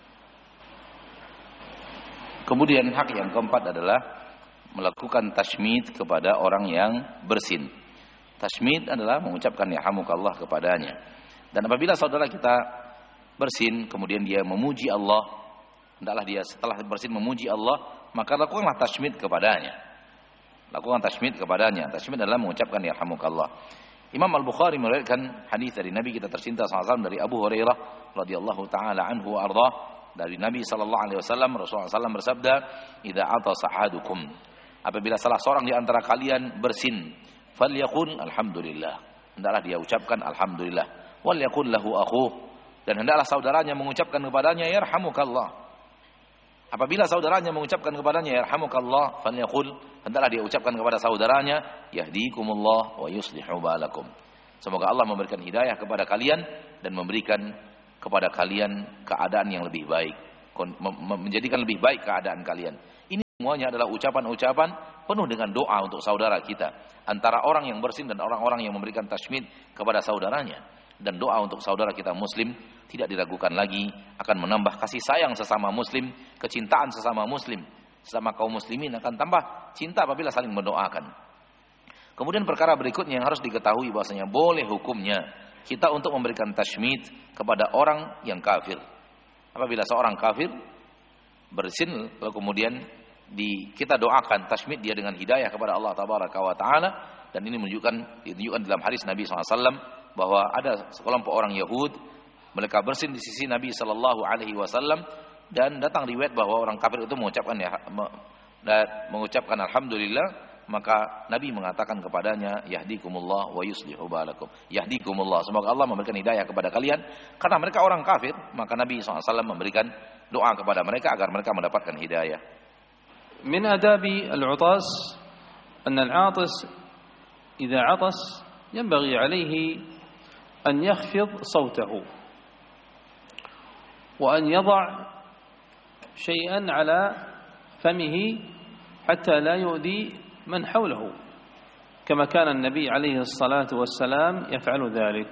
Kemudian hak yang keempat adalah melakukan tashmid kepada orang yang bersin. Tashmid adalah mengucapkan yarhamukallah kepadanya. Dan apabila saudara kita bersin kemudian dia memuji Allah, hendaklah dia setelah bersin memuji Allah, maka lakukanlah tashmid kepadanya. Lakukan tashmid kepadanya. Tashmid adalah mengucapkan yarhamukallah. Imam Al-Bukhari meriwayatkan hadis dari Nabi kita tercinta sallallahu alaihi wasallam dari Abu Hurairah radhiyallahu taala anhu wa ardhah, dari Nabi sallallahu alaihi wasallam, Rasulullah sallallahu alaihi wasallam bersabda, "Idza atasa ahadukum," apabila salah seorang di antara kalian bersin, falyaqul alhamdulillah, hendaklah dia ucapkan alhamdulillah, wal yaqul lahu akhuh, dan hendaklah saudaranya mengucapkan kepadanya yarhamukallah. Apabila saudaranya mengucapkan kepadanya yarhamukallah, falyaqul, hendaklah dia ucapkan kepada saudaranya yahdikumullah wa yuslihu balakum. Semoga Allah memberikan hidayah kepada kalian dan memberikan kepada kalian keadaan yang lebih baik, menjadikan lebih baik keadaan kalian. Ini semuanya adalah ucapan-ucapan penuh dengan doa untuk saudara kita, antara orang yang bersin dan orang-orang yang memberikan tashmid kepada saudaranya. Dan doa untuk saudara kita muslim tidak diragukan lagi akan menambah kasih sayang sesama muslim, kecintaan sesama muslim, sesama kaum muslimin akan tambah cinta apabila saling mendoakan. Kemudian perkara berikutnya yang harus diketahui bahwasanya boleh hukumnya kita untuk memberikan tashmid kepada orang yang kafir. Apabila seorang kafir bersin lalu kemudian di kita doakan tashmid dia dengan hidayah kepada Allah tabaraka wa taala, dan ini menunjukkan ditunjukkan dalam hadis Nabi sallallahu alaihi wasallam bahwa ada sekelompok orang Yahud mereka bersin di sisi Nabi sallallahu alaihi wasallam, dan datang riwayat bahwa orang kafir itu mengucapkan ya mengucapkan alhamdulillah, maka Nabi mengatakan kepadanya yahdikumullah wa yuslihu balakum, yahdikumullah, semoga Allah memberikan hidayah kepada kalian. Karena mereka orang kafir, maka Nabi sallallahu alaihi wasallam memberikan doa kepada mereka agar mereka mendapatkan hidayah. من آداب العطاس أن العاطس إذا عطس ينبغي عليه أن يخفض صوته وأن يضع شيئا على فمه حتى لا يؤذي من حوله، كما كان النبي عليه الصلاة والسلام يفعل ذلك.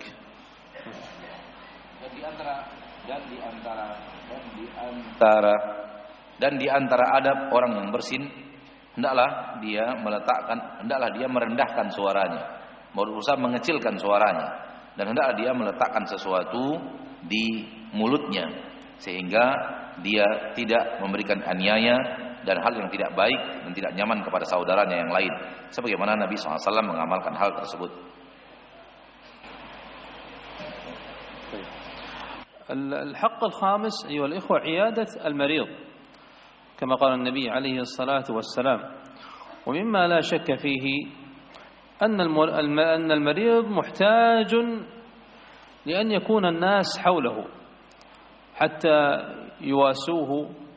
Dan di antara dan di antara dan di antara dan di antara adab orang yang bersin, hendaklah dia meletakkan hendaklah dia merendahkan suaranya, berusaha mengecilkan suaranya, dan hendaklah dia meletakkan sesuatu di mulutnya sehingga dia tidak memberikan aniaya dan hal yang tidak baik dan tidak nyaman kepada saudaranya yang lain, sebagaimana Nabi sallallahu alaihi wasallam mengamalkan hal tersebut. الحق الخامس أيها الإخوة عيادة المريض كما قال النبي عليه الصلاة والسلام، ومما لا شك فيه أن أن المريض محتاج لأن يكون الناس حوله حتى يواسوه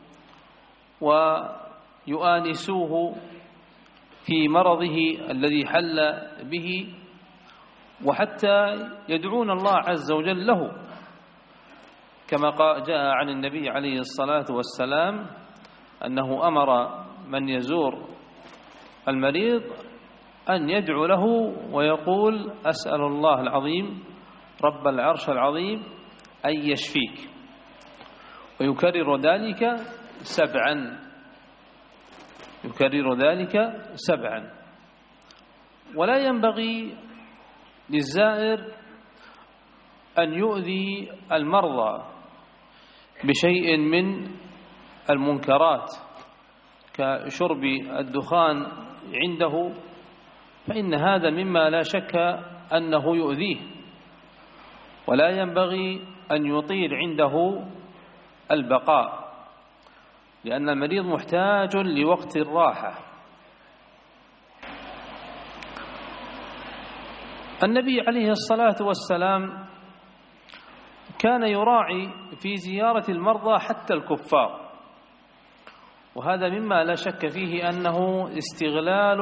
ويؤانسوه في مرضه الذي حل به، وحتى يدعون الله عز وجل له، كما جاء عن النبي عليه الصلاة والسلام أنه أمر من يزور المريض أن يدعو له ويقول أسأل الله العظيم رب العرش العظيم أن يشفيك، ويكرر ذلك سبعا يكرر ذلك سبعا. ولا ينبغي للزائر أن يؤذي المرضى بشيء من المنكرات كشرب الدخان عنده، فإن هذا مما لا شك أنه يؤذيه، ولا ينبغي أن يطيل عنده البقاء، لأن المريض محتاج لوقت الراحة. النبي عليه الصلاة والسلام كان يراعي في زيارة المرضى حتى الكفار، وهذا مما لا شك فيه أنه استغلال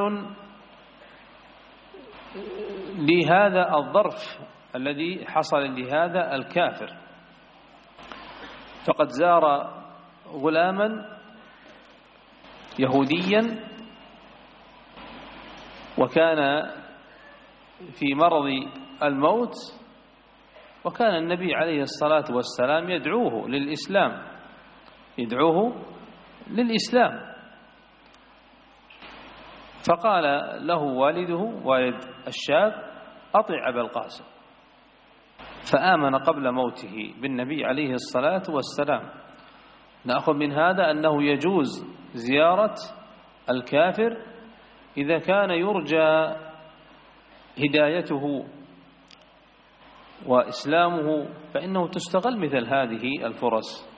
لهذا الظرف الذي حصل لهذا الكافر. فقد زار غلاما يهوديا وكان في مرض الموت، وكان النبي عليه الصلاة والسلام يدعوه للإسلام يدعوه للإسلام فقال له والده والد الشاب أطع أبا القاسم، فآمن قبل موته بالنبي عليه الصلاة والسلام. نأخذ من هذا أنه يجوز زيارة الكافر إذا كان يرجى هدايته وإسلامه، فإنه تستغل مثل هذه الفرص.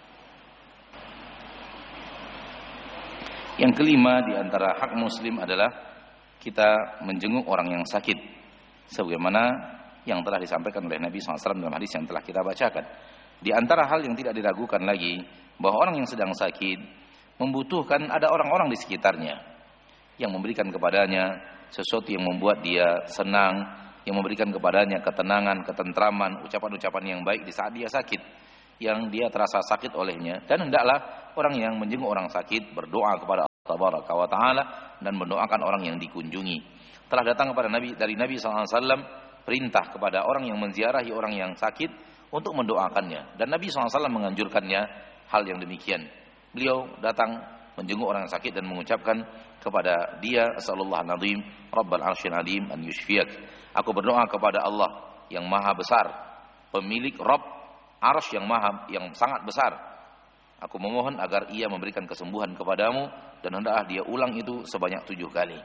Yang kelima di antara hak muslim adalah kita menjenguk orang yang sakit, sebagaimana yang telah disampaikan oleh Nabi sallallahu alaihi wasallam dalam hadis yang telah kita bacakan. Di antara hal yang tidak diragukan lagi bahwa orang yang sedang sakit membutuhkan ada orang-orang di sekitarnya yang memberikan kepadanya sesuatu yang membuat dia senang, yang memberikan kepadanya ketenangan, ketentraman, ucapan-ucapan yang baik di saat dia sakit, yang dia terasa sakit olehnya. Dan hendaklah orang yang menjenguk orang sakit berdoa kepada tabaraka wa taala dan mendoakan orang yang dikunjungi. Telah datang kepada Nabi dari Nabi sallallahu alaihi wasallam perintah kepada orang yang menziarahi orang yang sakit untuk mendoakannya, dan Nabi sallallahu alaihi wasallam menganjurkannya hal yang demikian. Beliau datang menjenguk orang yang sakit dan mengucapkan kepada dia, Asallallahu nazim Rabbal arsyil alim an yushfiyak. Aku berdoa kepada Allah yang maha besar, pemilik Rabb arsy yang maha yang sangat besar. Aku memohon agar ia memberikan kesembuhan kepadamu, dan hendaklah dia ulang itu sebanyak tujuh kali.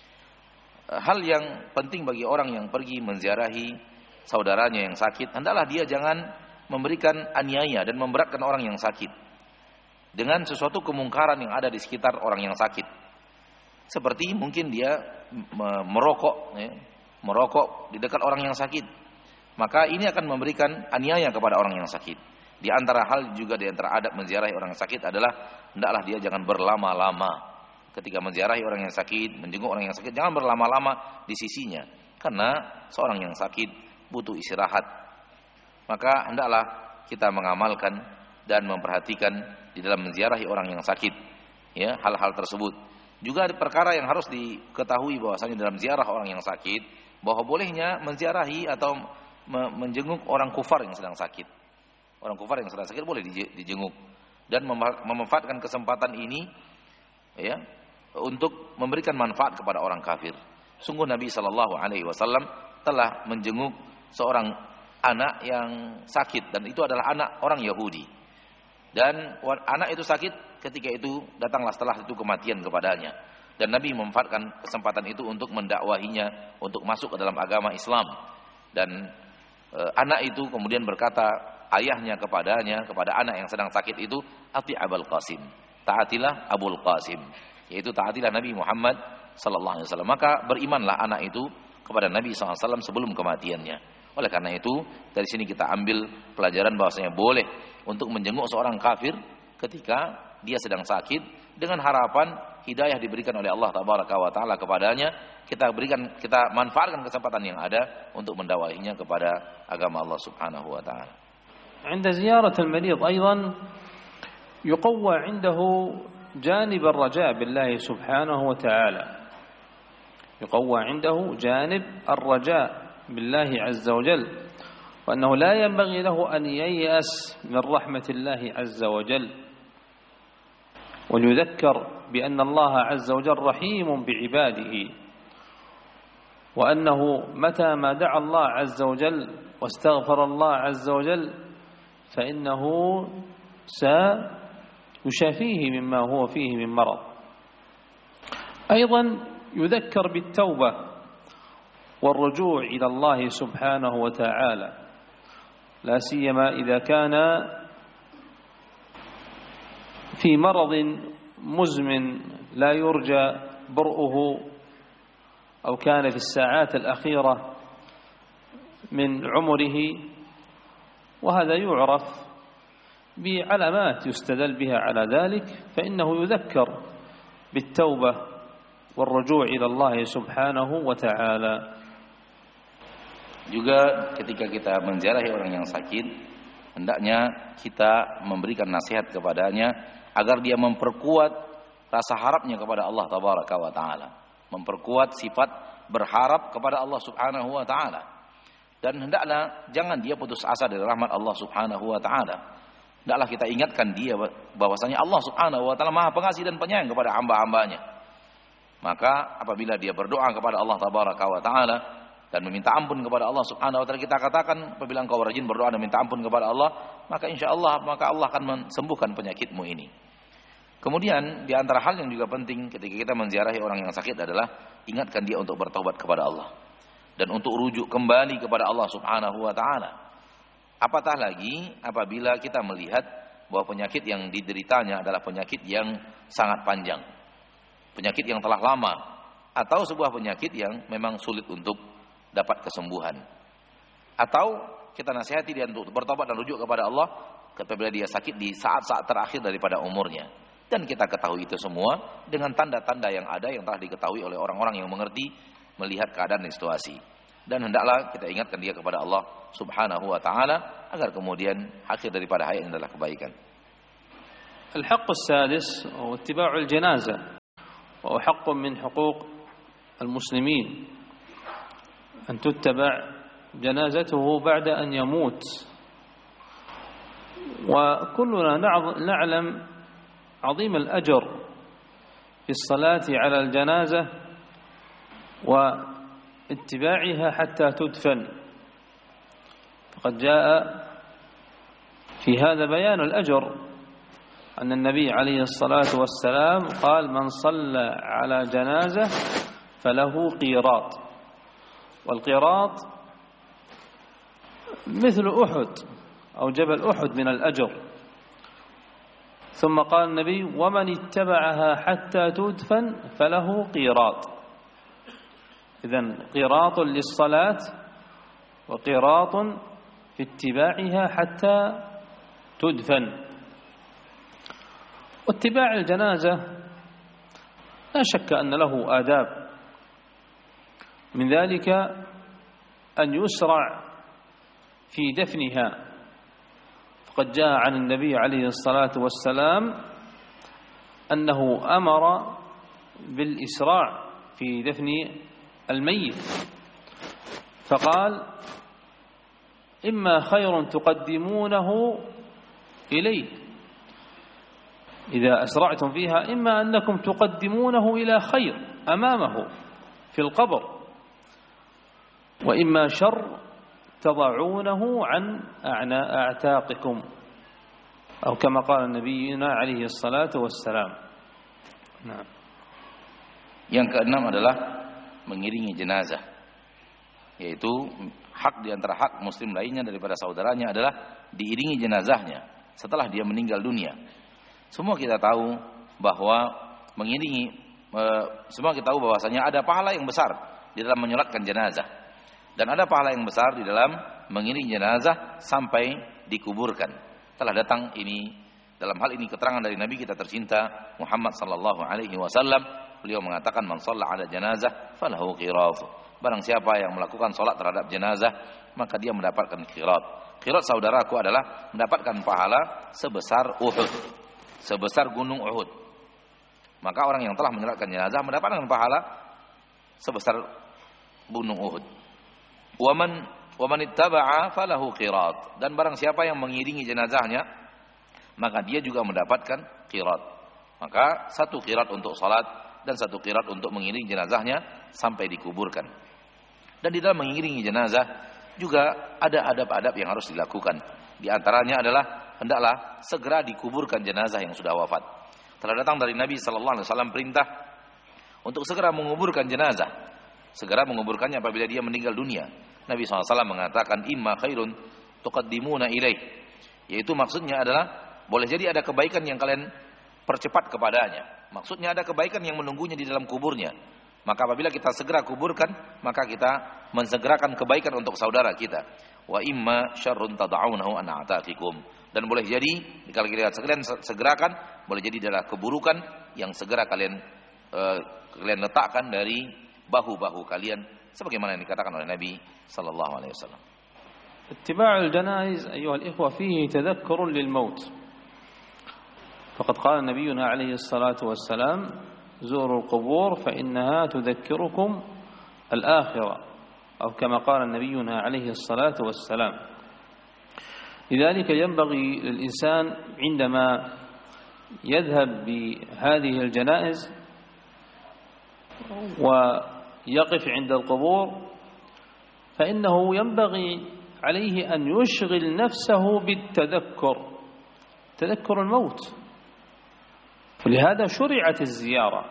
Hal yang penting bagi orang yang pergi menziarahi saudaranya yang sakit, hendaklah dia jangan memberikan aniaya dan memberatkan orang yang sakit dengan sesuatu kemungkaran yang ada di sekitar orang yang sakit. Seperti mungkin dia merokok, ya, merokok di dekat orang yang sakit. Maka ini akan memberikan aniaya kepada orang yang sakit. Di antara hal juga di antara adab menziarahi orang yang sakit adalah hendaklah dia jangan berlama-lama. Ketika menziarahi orang yang sakit, menjenguk orang yang sakit, jangan berlama-lama di sisinya. Karena seorang yang sakit butuh istirahat. Maka hendaklah kita mengamalkan dan memperhatikan di dalam menziarahi orang yang sakit, ya, hal-hal tersebut. Juga ada perkara yang harus diketahui bahwasanya dalam ziarah orang yang sakit, bahwa bolehnya menziarahi atau menjenguk orang kufar yang sedang sakit. Orang kufar yang sedang sakit boleh dijenguk, dan memanfaatkan kesempatan ini, ya, untuk memberikan manfaat kepada orang kafir. Sungguh Nabi sallallahu alaihi wasallam telah menjenguk seorang anak yang sakit, dan itu adalah anak orang Yahudi. Dan anak itu sakit, ketika itu datanglah setelah itu kematian kepadanya, dan Nabi memanfaatkan kesempatan itu untuk mendakwahinya untuk masuk ke dalam agama Islam. Dan e, anak itu kemudian berkata ayahnya kepadanya, kepada anak yang sedang sakit itu, ati Abul Qasim, taatilah Abul Qasim, yaitu taatilah Nabi Muhammad sallallahu alaihi wasallam. Maka berimanlah anak itu kepada Nabi sallallahu alaihi wasallam sebelum kematiannya. Oleh karena itu, dari sini kita ambil pelajaran bahwasanya boleh untuk menjenguk seorang kafir ketika dia sedang sakit, dengan harapan hidayah diberikan oleh Allah tabaraka wa taala kepadanya. Kita berikan, kita manfaatkan kesempatan yang ada untuk mendakwahinya kepada agama Allah subhanahu wa taala. عند زيارة المريض أيضا يقوى عنده جانب الرجاء بالله سبحانه وتعالى، يقوى عنده جانب الرجاء بالله عز وجل، وأنه لا ينبغي له أن ييأس من رحمة الله عز وجل، ويذكر بأن الله عز وجل رحيم بعباده، وأنه متى ما دعا الله عز وجل واستغفر الله عز وجل فإنه سيشافيه مما هو فيه من مرض. أيضا يذكر بالتوبة والرجوع إلى الله سبحانه وتعالى، لا سيما إذا كان في مرض مزمن لا يرجى برؤه، أو كان في الساعات الأخيرة من عمره، وهذا يعرف بعلامات يستدل بها على ذلك، فإنه يذكر بالتوبة والرجوع إلى الله سبحانه وتعالى. Juga ketika kita menziarahi orang yang sakit, hendaknya kita memberikan nasihat kepadanya agar dia memperkuat rasa harapnya kepada Allah tabaraka wa taala, memperkuat sifat berharap kepada Allah subhanahu wa taala. Dan hendaklah jangan dia putus asa dari rahmat Allah subhanahu wa ta'ala. Hendaklah kita ingatkan dia bahwasanya Allah subhanahu wa ta'ala maha pengasih dan penyayang kepada hamba-hambanya. Maka apabila dia berdoa kepada Allah tabaraka wa ta'ala dan meminta ampun kepada Allah subhanahu wa ta'ala, kita katakan apabila engkau rajin berdoa dan minta ampun kepada Allah, maka insya Allah maka Allah akan sembuhkan penyakitmu ini. Kemudian di antara hal yang juga penting ketika kita menziarahi orang yang sakit adalah ingatkan dia untuk bertaubat kepada Allah dan untuk rujuk kembali kepada Allah subhanahu wa ta'ala. Apatah lagi apabila kita melihat bahwa penyakit yang dideritanya adalah penyakit yang sangat panjang, penyakit yang telah lama, atau sebuah penyakit yang memang sulit untuk dapat kesembuhan. Atau kita nasihati dia untuk bertobat dan rujuk kepada Allah apabila dia sakit di saat-saat terakhir daripada umurnya. Dan kita ketahui itu semua dengan tanda-tanda yang ada yang telah diketahui oleh orang-orang yang mengerti melihat keadaan dan situasi. Dan hendaklah kita ingatkan dia kepada Allah subhanahu wa ta'ala agar kemudian akhir daripada hayat adalah kebaikan. الحق السادس هو اتباع الجنازة وأحق من حقوق المسلمين أن تتبع جنازته بعد أن يموت. وكلنا نعلم عظيم الأجر في الصلاة على الجنازة واتباعها حتى تدفن، فقد جاء في هذا بيان الأجر، أن النبي عليه الصلاة والسلام قال: من صلى على جنازة فله قيراط، والقيراط مثل أحد أو جبل أحد من الأجر. ثم قال النبي: ومن اتبعها حتى تدفن فله قيراط. إذن قيراط للصلاة وقيراط في اتباعها حتى تدفن. واتباع الجنازة لا شك أن له آداب، من ذلك أن يسرع في دفنها، فقد جاء عن النبي عليه الصلاة والسلام أنه أمر بالإسراع في دفن الميت، فقال: إما خير تقدمونه إليه، إذا أسرعتم فيها إما أنكم تقدمونه إلى خير أمامه في القبر، وإما شر تضعونه عن أعتاقكم، أو كما قال نبينا عليه الصلاة والسلام. Nah. Yang keenam adalah mengiringi jenazah, yaitu hak di antara hak muslim lainnya daripada saudaranya adalah diiringi jenazahnya setelah dia meninggal dunia. Semua kita tahu bahwa mengiringi, semua kita tahu bahwasanya ada pahala yang besar di dalam menyolatkan jenazah, dan ada pahala yang besar di dalam mengiringi jenazah sampai dikuburkan. Telah datang ini dalam hal ini keterangan dari Nabi kita tercinta Muhammad sallallahu alaihi wasallam. Beliau mengatakan: man shalla ala janazah falahu qirat. Barang siapa yang melakukan salat terhadap jenazah, maka dia mendapatkan qirat. Qirat, saudaraku, adalah mendapatkan pahala sebesar Uhud, sebesar gunung Uhud. Maka orang yang telah menyolatkan jenazah mendapatkan pahala sebesar gunung Uhud. Waman waman ittaba'a falahu qirat. Dan barang siapa yang mengiringi jenazahnya, maka dia juga mendapatkan qirat. Maka satu qirat untuk salat dan satu qirat untuk mengiringi jenazahnya sampai dikuburkan. Dan di dalam mengiringi jenazah juga ada adab-adab yang harus dilakukan. Di antaranya adalah hendaklah segera dikuburkan jenazah yang sudah wafat. Telah datang dari Nabi sallallahu alaihi wasallam perintah untuk segera menguburkan jenazah, segera menguburkannya apabila dia meninggal dunia. Nabi sallallahu alaihi wasallam mengatakan: imma khairun tuqaddimuna ilaih, yaitu maksudnya adalah boleh jadi ada kebaikan yang kalian percepat kepadanya. Maksudnya ada kebaikan yang menunggunya di dalam kuburnya. Maka apabila kita segera kuburkan, maka kita mensegerakan kebaikan untuk saudara kita. Wa imma syarrun tad'unahu an a'taqikum. Dan boleh jadi kalau kita sekalian segerakan, boleh jadi adalah keburukan yang segera kalian uh, kalian letakkan dari bahu-bahu kalian, sebagaimana yang dikatakan oleh Nabi sallallahu alaihi wasallam. Ittiba'ul janaiz ayyuha al-ikhwa fihi tadhakkurun lil maut. فقد قال نبينا عليه الصلاة والسلام: زوروا القبور فإنها تذكركم الآخرة، أو كما قال نبينا عليه الصلاة والسلام. لذلك ينبغي للإنسان عندما يذهب بهذه الجنائز ويقف عند القبور فإنه ينبغي عليه أن يشغل نفسه بالتذكر، تذكر الموت. ولهذا شرعت الزيارة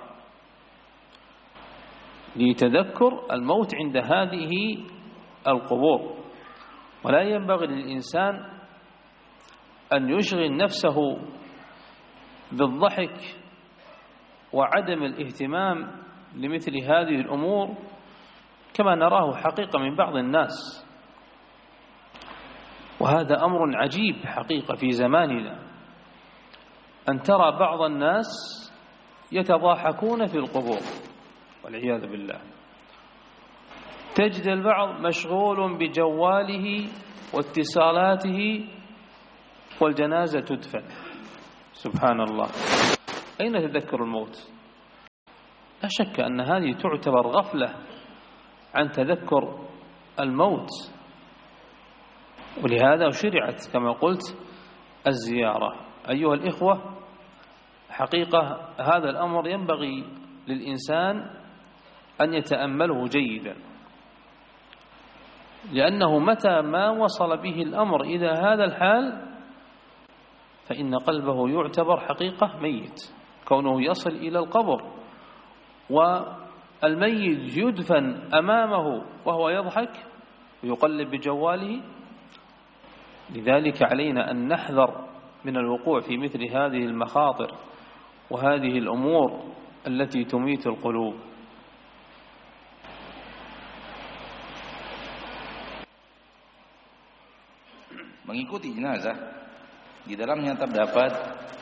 لتذكر الموت عند هذه القبور، ولا ينبغي للإنسان أن يشغل نفسه بالضحك وعدم الاهتمام لمثل هذه الأمور كما نراه حقيقة من بعض الناس. وهذا أمر عجيب حقيقة في زماننا، أن ترى بعض الناس يتضاحكون في القبور والعياذ بالله. تجد البعض مشغول بجواله واتصالاته والجنازة تدفن. سبحان الله، أين تذكر الموت؟ لا شك أن هذه تعتبر غفلة عن تذكر الموت، ولهذا شرعت كما قلت الزيارة. أيها الإخوة، حقيقة هذا الأمر ينبغي للإنسان أن يتأمله جيدا، لأنه متى ما وصل به الأمر إلى هذا الحال فإن قلبه يعتبر حقيقة ميت، كونه يصل إلى القبر والميت يدفن أمامه وهو يضحك ويقلب بجواله. لذلك علينا أن نحذر من الوقوع في مثل هذه المخاطر وهذه الأمور التي تميت القلوب. Mengikuti jenazah di dalamnya terdapat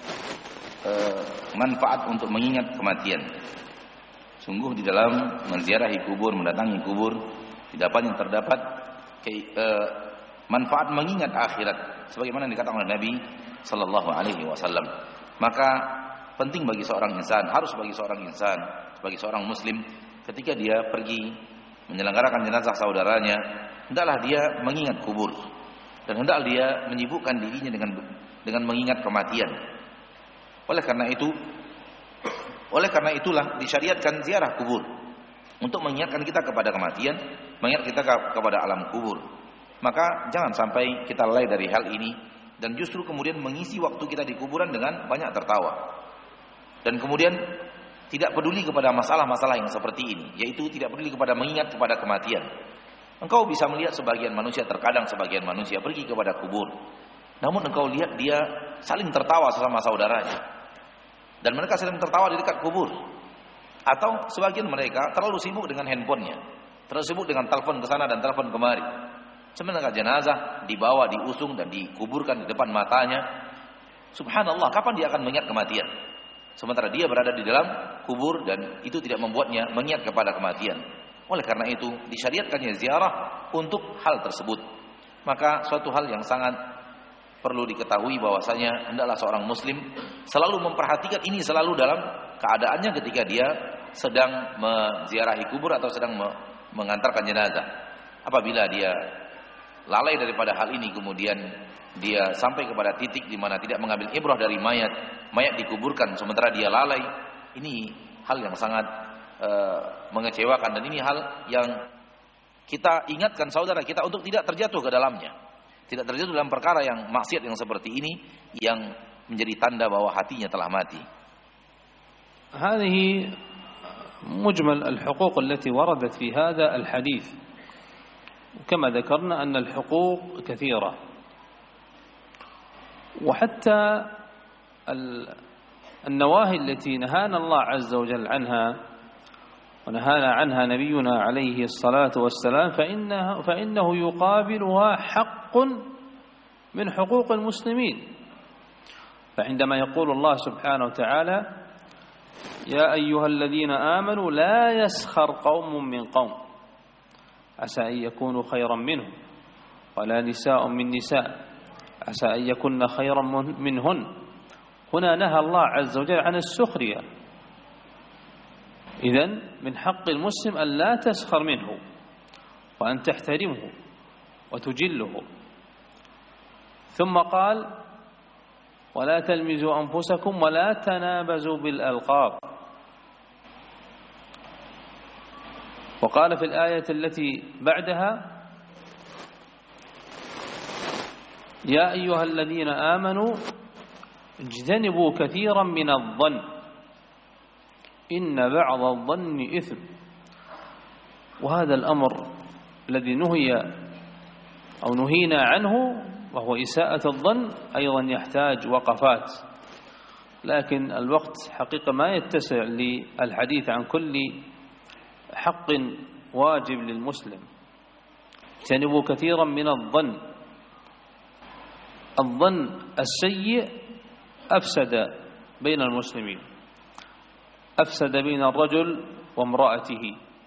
e, manfaat untuk mengingat kematian. Sungguh di dalam menziarahi kubur, mendatangi kubur, di dalamnya terdapat ke, e, manfaat mengingat akhirat, sebagaimana dikatakan oleh Nabi Sallallahu Alaihi Wasallam. Maka penting bagi seorang insan, harus bagi seorang insan, bagi seorang Muslim, ketika dia pergi menyelenggarakan jenazah saudaranya, hendaklah dia mengingat kubur. Dan hendak dia menyibukkan dirinya dengan dengan mengingat kematian. Oleh karena itu, oleh karena itulah disyariatkan ziarah kubur untuk mengingatkan kita kepada kematian, mengingat kita kepada alam kubur. Maka jangan sampai kita lalai dari hal ini dan justru kemudian mengisi waktu kita di kuburan dengan banyak tertawa. Dan kemudian tidak peduli kepada masalah-masalah yang seperti ini, yaitu tidak peduli kepada mengingat kepada kematian. Engkau bisa melihat sebagian manusia, terkadang sebagian manusia pergi kepada kubur, namun engkau lihat dia saling tertawa sesama saudaranya, dan mereka saling tertawa di dekat kubur. Atau sebagian mereka terlalu sibuk dengan handphonenya, terlalu sibuk dengan telepon ke sana dan telepon kemari. Sementara jenazah dibawa, diusung dan dikuburkan di depan matanya. Subhanallah, kapan dia akan mengingat kematian? Sementara dia berada di dalam kubur dan itu tidak membuatnya mengingat kepada kematian. Oleh karena itu disyariatkannya ziarah untuk hal tersebut. Maka suatu hal yang sangat perlu diketahui bahwasanya hendaklah seorang muslim selalu memperhatikan ini, selalu dalam keadaannya ketika dia sedang menziarahi kubur atau sedang mengantarkan jenazah. Apabila dia lalai daripada hal ini, kemudian dia sampai kepada titik di mana tidak mengambil ibrah dari mayat, mayat dikuburkan sementara dia lalai, ini hal yang sangat Uh, mengecewakan, dan ini hal yang kita ingatkan saudara kita untuk tidak terjatuh ke dalamnya, tidak terjatuh dalam perkara yang maksiat yang seperti ini yang menjadi tanda bahwa hatinya telah mati. هذه مجمل الحقوق التي وردت في هذا الحديث، كما ذكرنا أن الحقوق كثيرة، وحتى النواهي التي نهانا الله عز وجل عنها ونهانا عنها نبينا عليه الصلاة والسلام فإنه, فإنه يقابلها حق من حقوق المسلمين. فعندما يقول الله سبحانه وتعالى يا أيها الذين آمنوا لا يسخر قوم من قوم عسى أن يكونوا خيرا منهم ولا نساء من نساء عسى أن يكون خيرا منهن، هنا نهى الله عز وجل عن السخرية. إذن من حق المسلم أن لا تسخر منه وأن تحترمه وتجله. ثم قال ولا تلمزوا أنفسكم ولا تنابزوا بالألقاب. وقال في الآية التي بعدها يا أيها الذين آمنوا اجتنبوا كثيرا من الظن إن بعض الظن إثم. وهذا الأمر الذي نهي أو نهينا عنه وهو إساءة الظن أيضا يحتاج وقفات، لكن الوقت حقيقة ما يتسع للحديث عن كل حق واجب للمسلم. اجتنبوا كثيرا من الظن. الظن السيء أفسد بين المسلمين، أفسد بين الرجل وامرأته،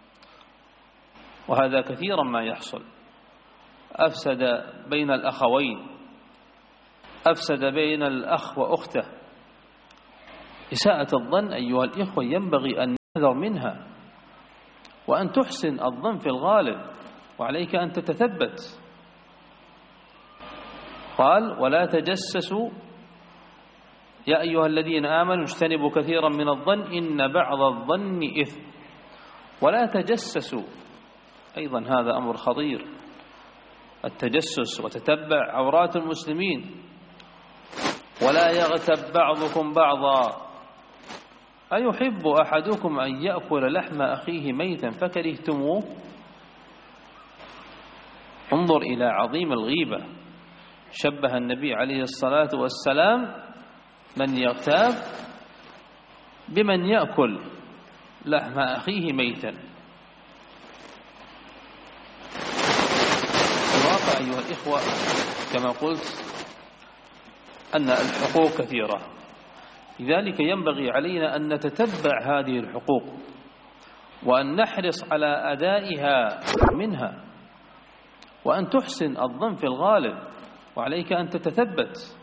وهذا كثيرا ما يحصل. أفسد بين الأخوين، أفسد بين الأخ وأخته. إساءة الظن أيها الإخوة ينبغي أن تحذر منها، وأن تحسن الظن في الغالب، وعليك أن تتثبت. قال: ولا تجسسوا يا أيها الذين آمنوا اجتنبوا كثيرا من الظن إن بعض الظن إثم. ولا تجسسوا أيضا هذا أمر خطير، التجسس وتتبع عورات المسلمين. ولا يغتب بعضكم بعضا أيحب أحدكم أن يأكل لحم أخيه ميتا فكرهتموه. انظر إلى عظيم الغيبة. شبه النبي عليه الصلاة والسلام من يغتاب بمن يأكل لحم أخيه ميتا. الواقع أيها الإخوة كما قلت أن الحقوق كثيرة، لذلك ينبغي علينا أن نتتبع هذه الحقوق وأن نحرص على أدائها منها، وأن تحسن الظن في الغالب، وعليك أن تتثبت.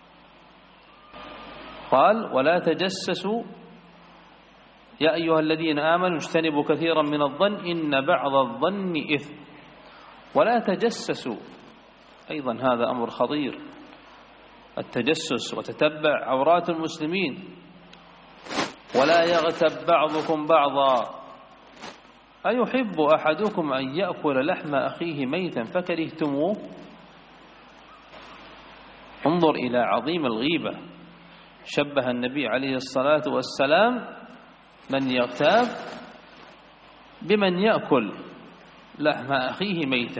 قال: ولا تجسسوا يا أيها الذين آمنوا اجتنبوا كثيرا من الظن إن بعض الظن إثم. ولا تجسسوا أيضا هذا أمر خطير، التجسس وتتبع عورات المسلمين. ولا يغتب بعضكم بعضا أيحب أحدكم أن يأكل لحم أخيه ميتا فكرهتموه. انظر إلى عظيم الغيبة. شبه النبي عليه الصلاة والسلام من يغتاب بمن يأكل لحم أخيه ميتا.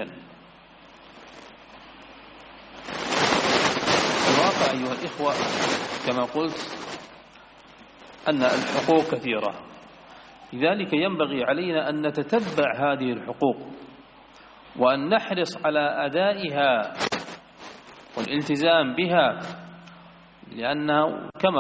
الواقع أيها الإخوة كما قلت أن الحقوق كثيرة، لذلك ينبغي علينا أن نتتبع هذه الحقوق وأن نحرص على أدائها والالتزام بها، لأنه كما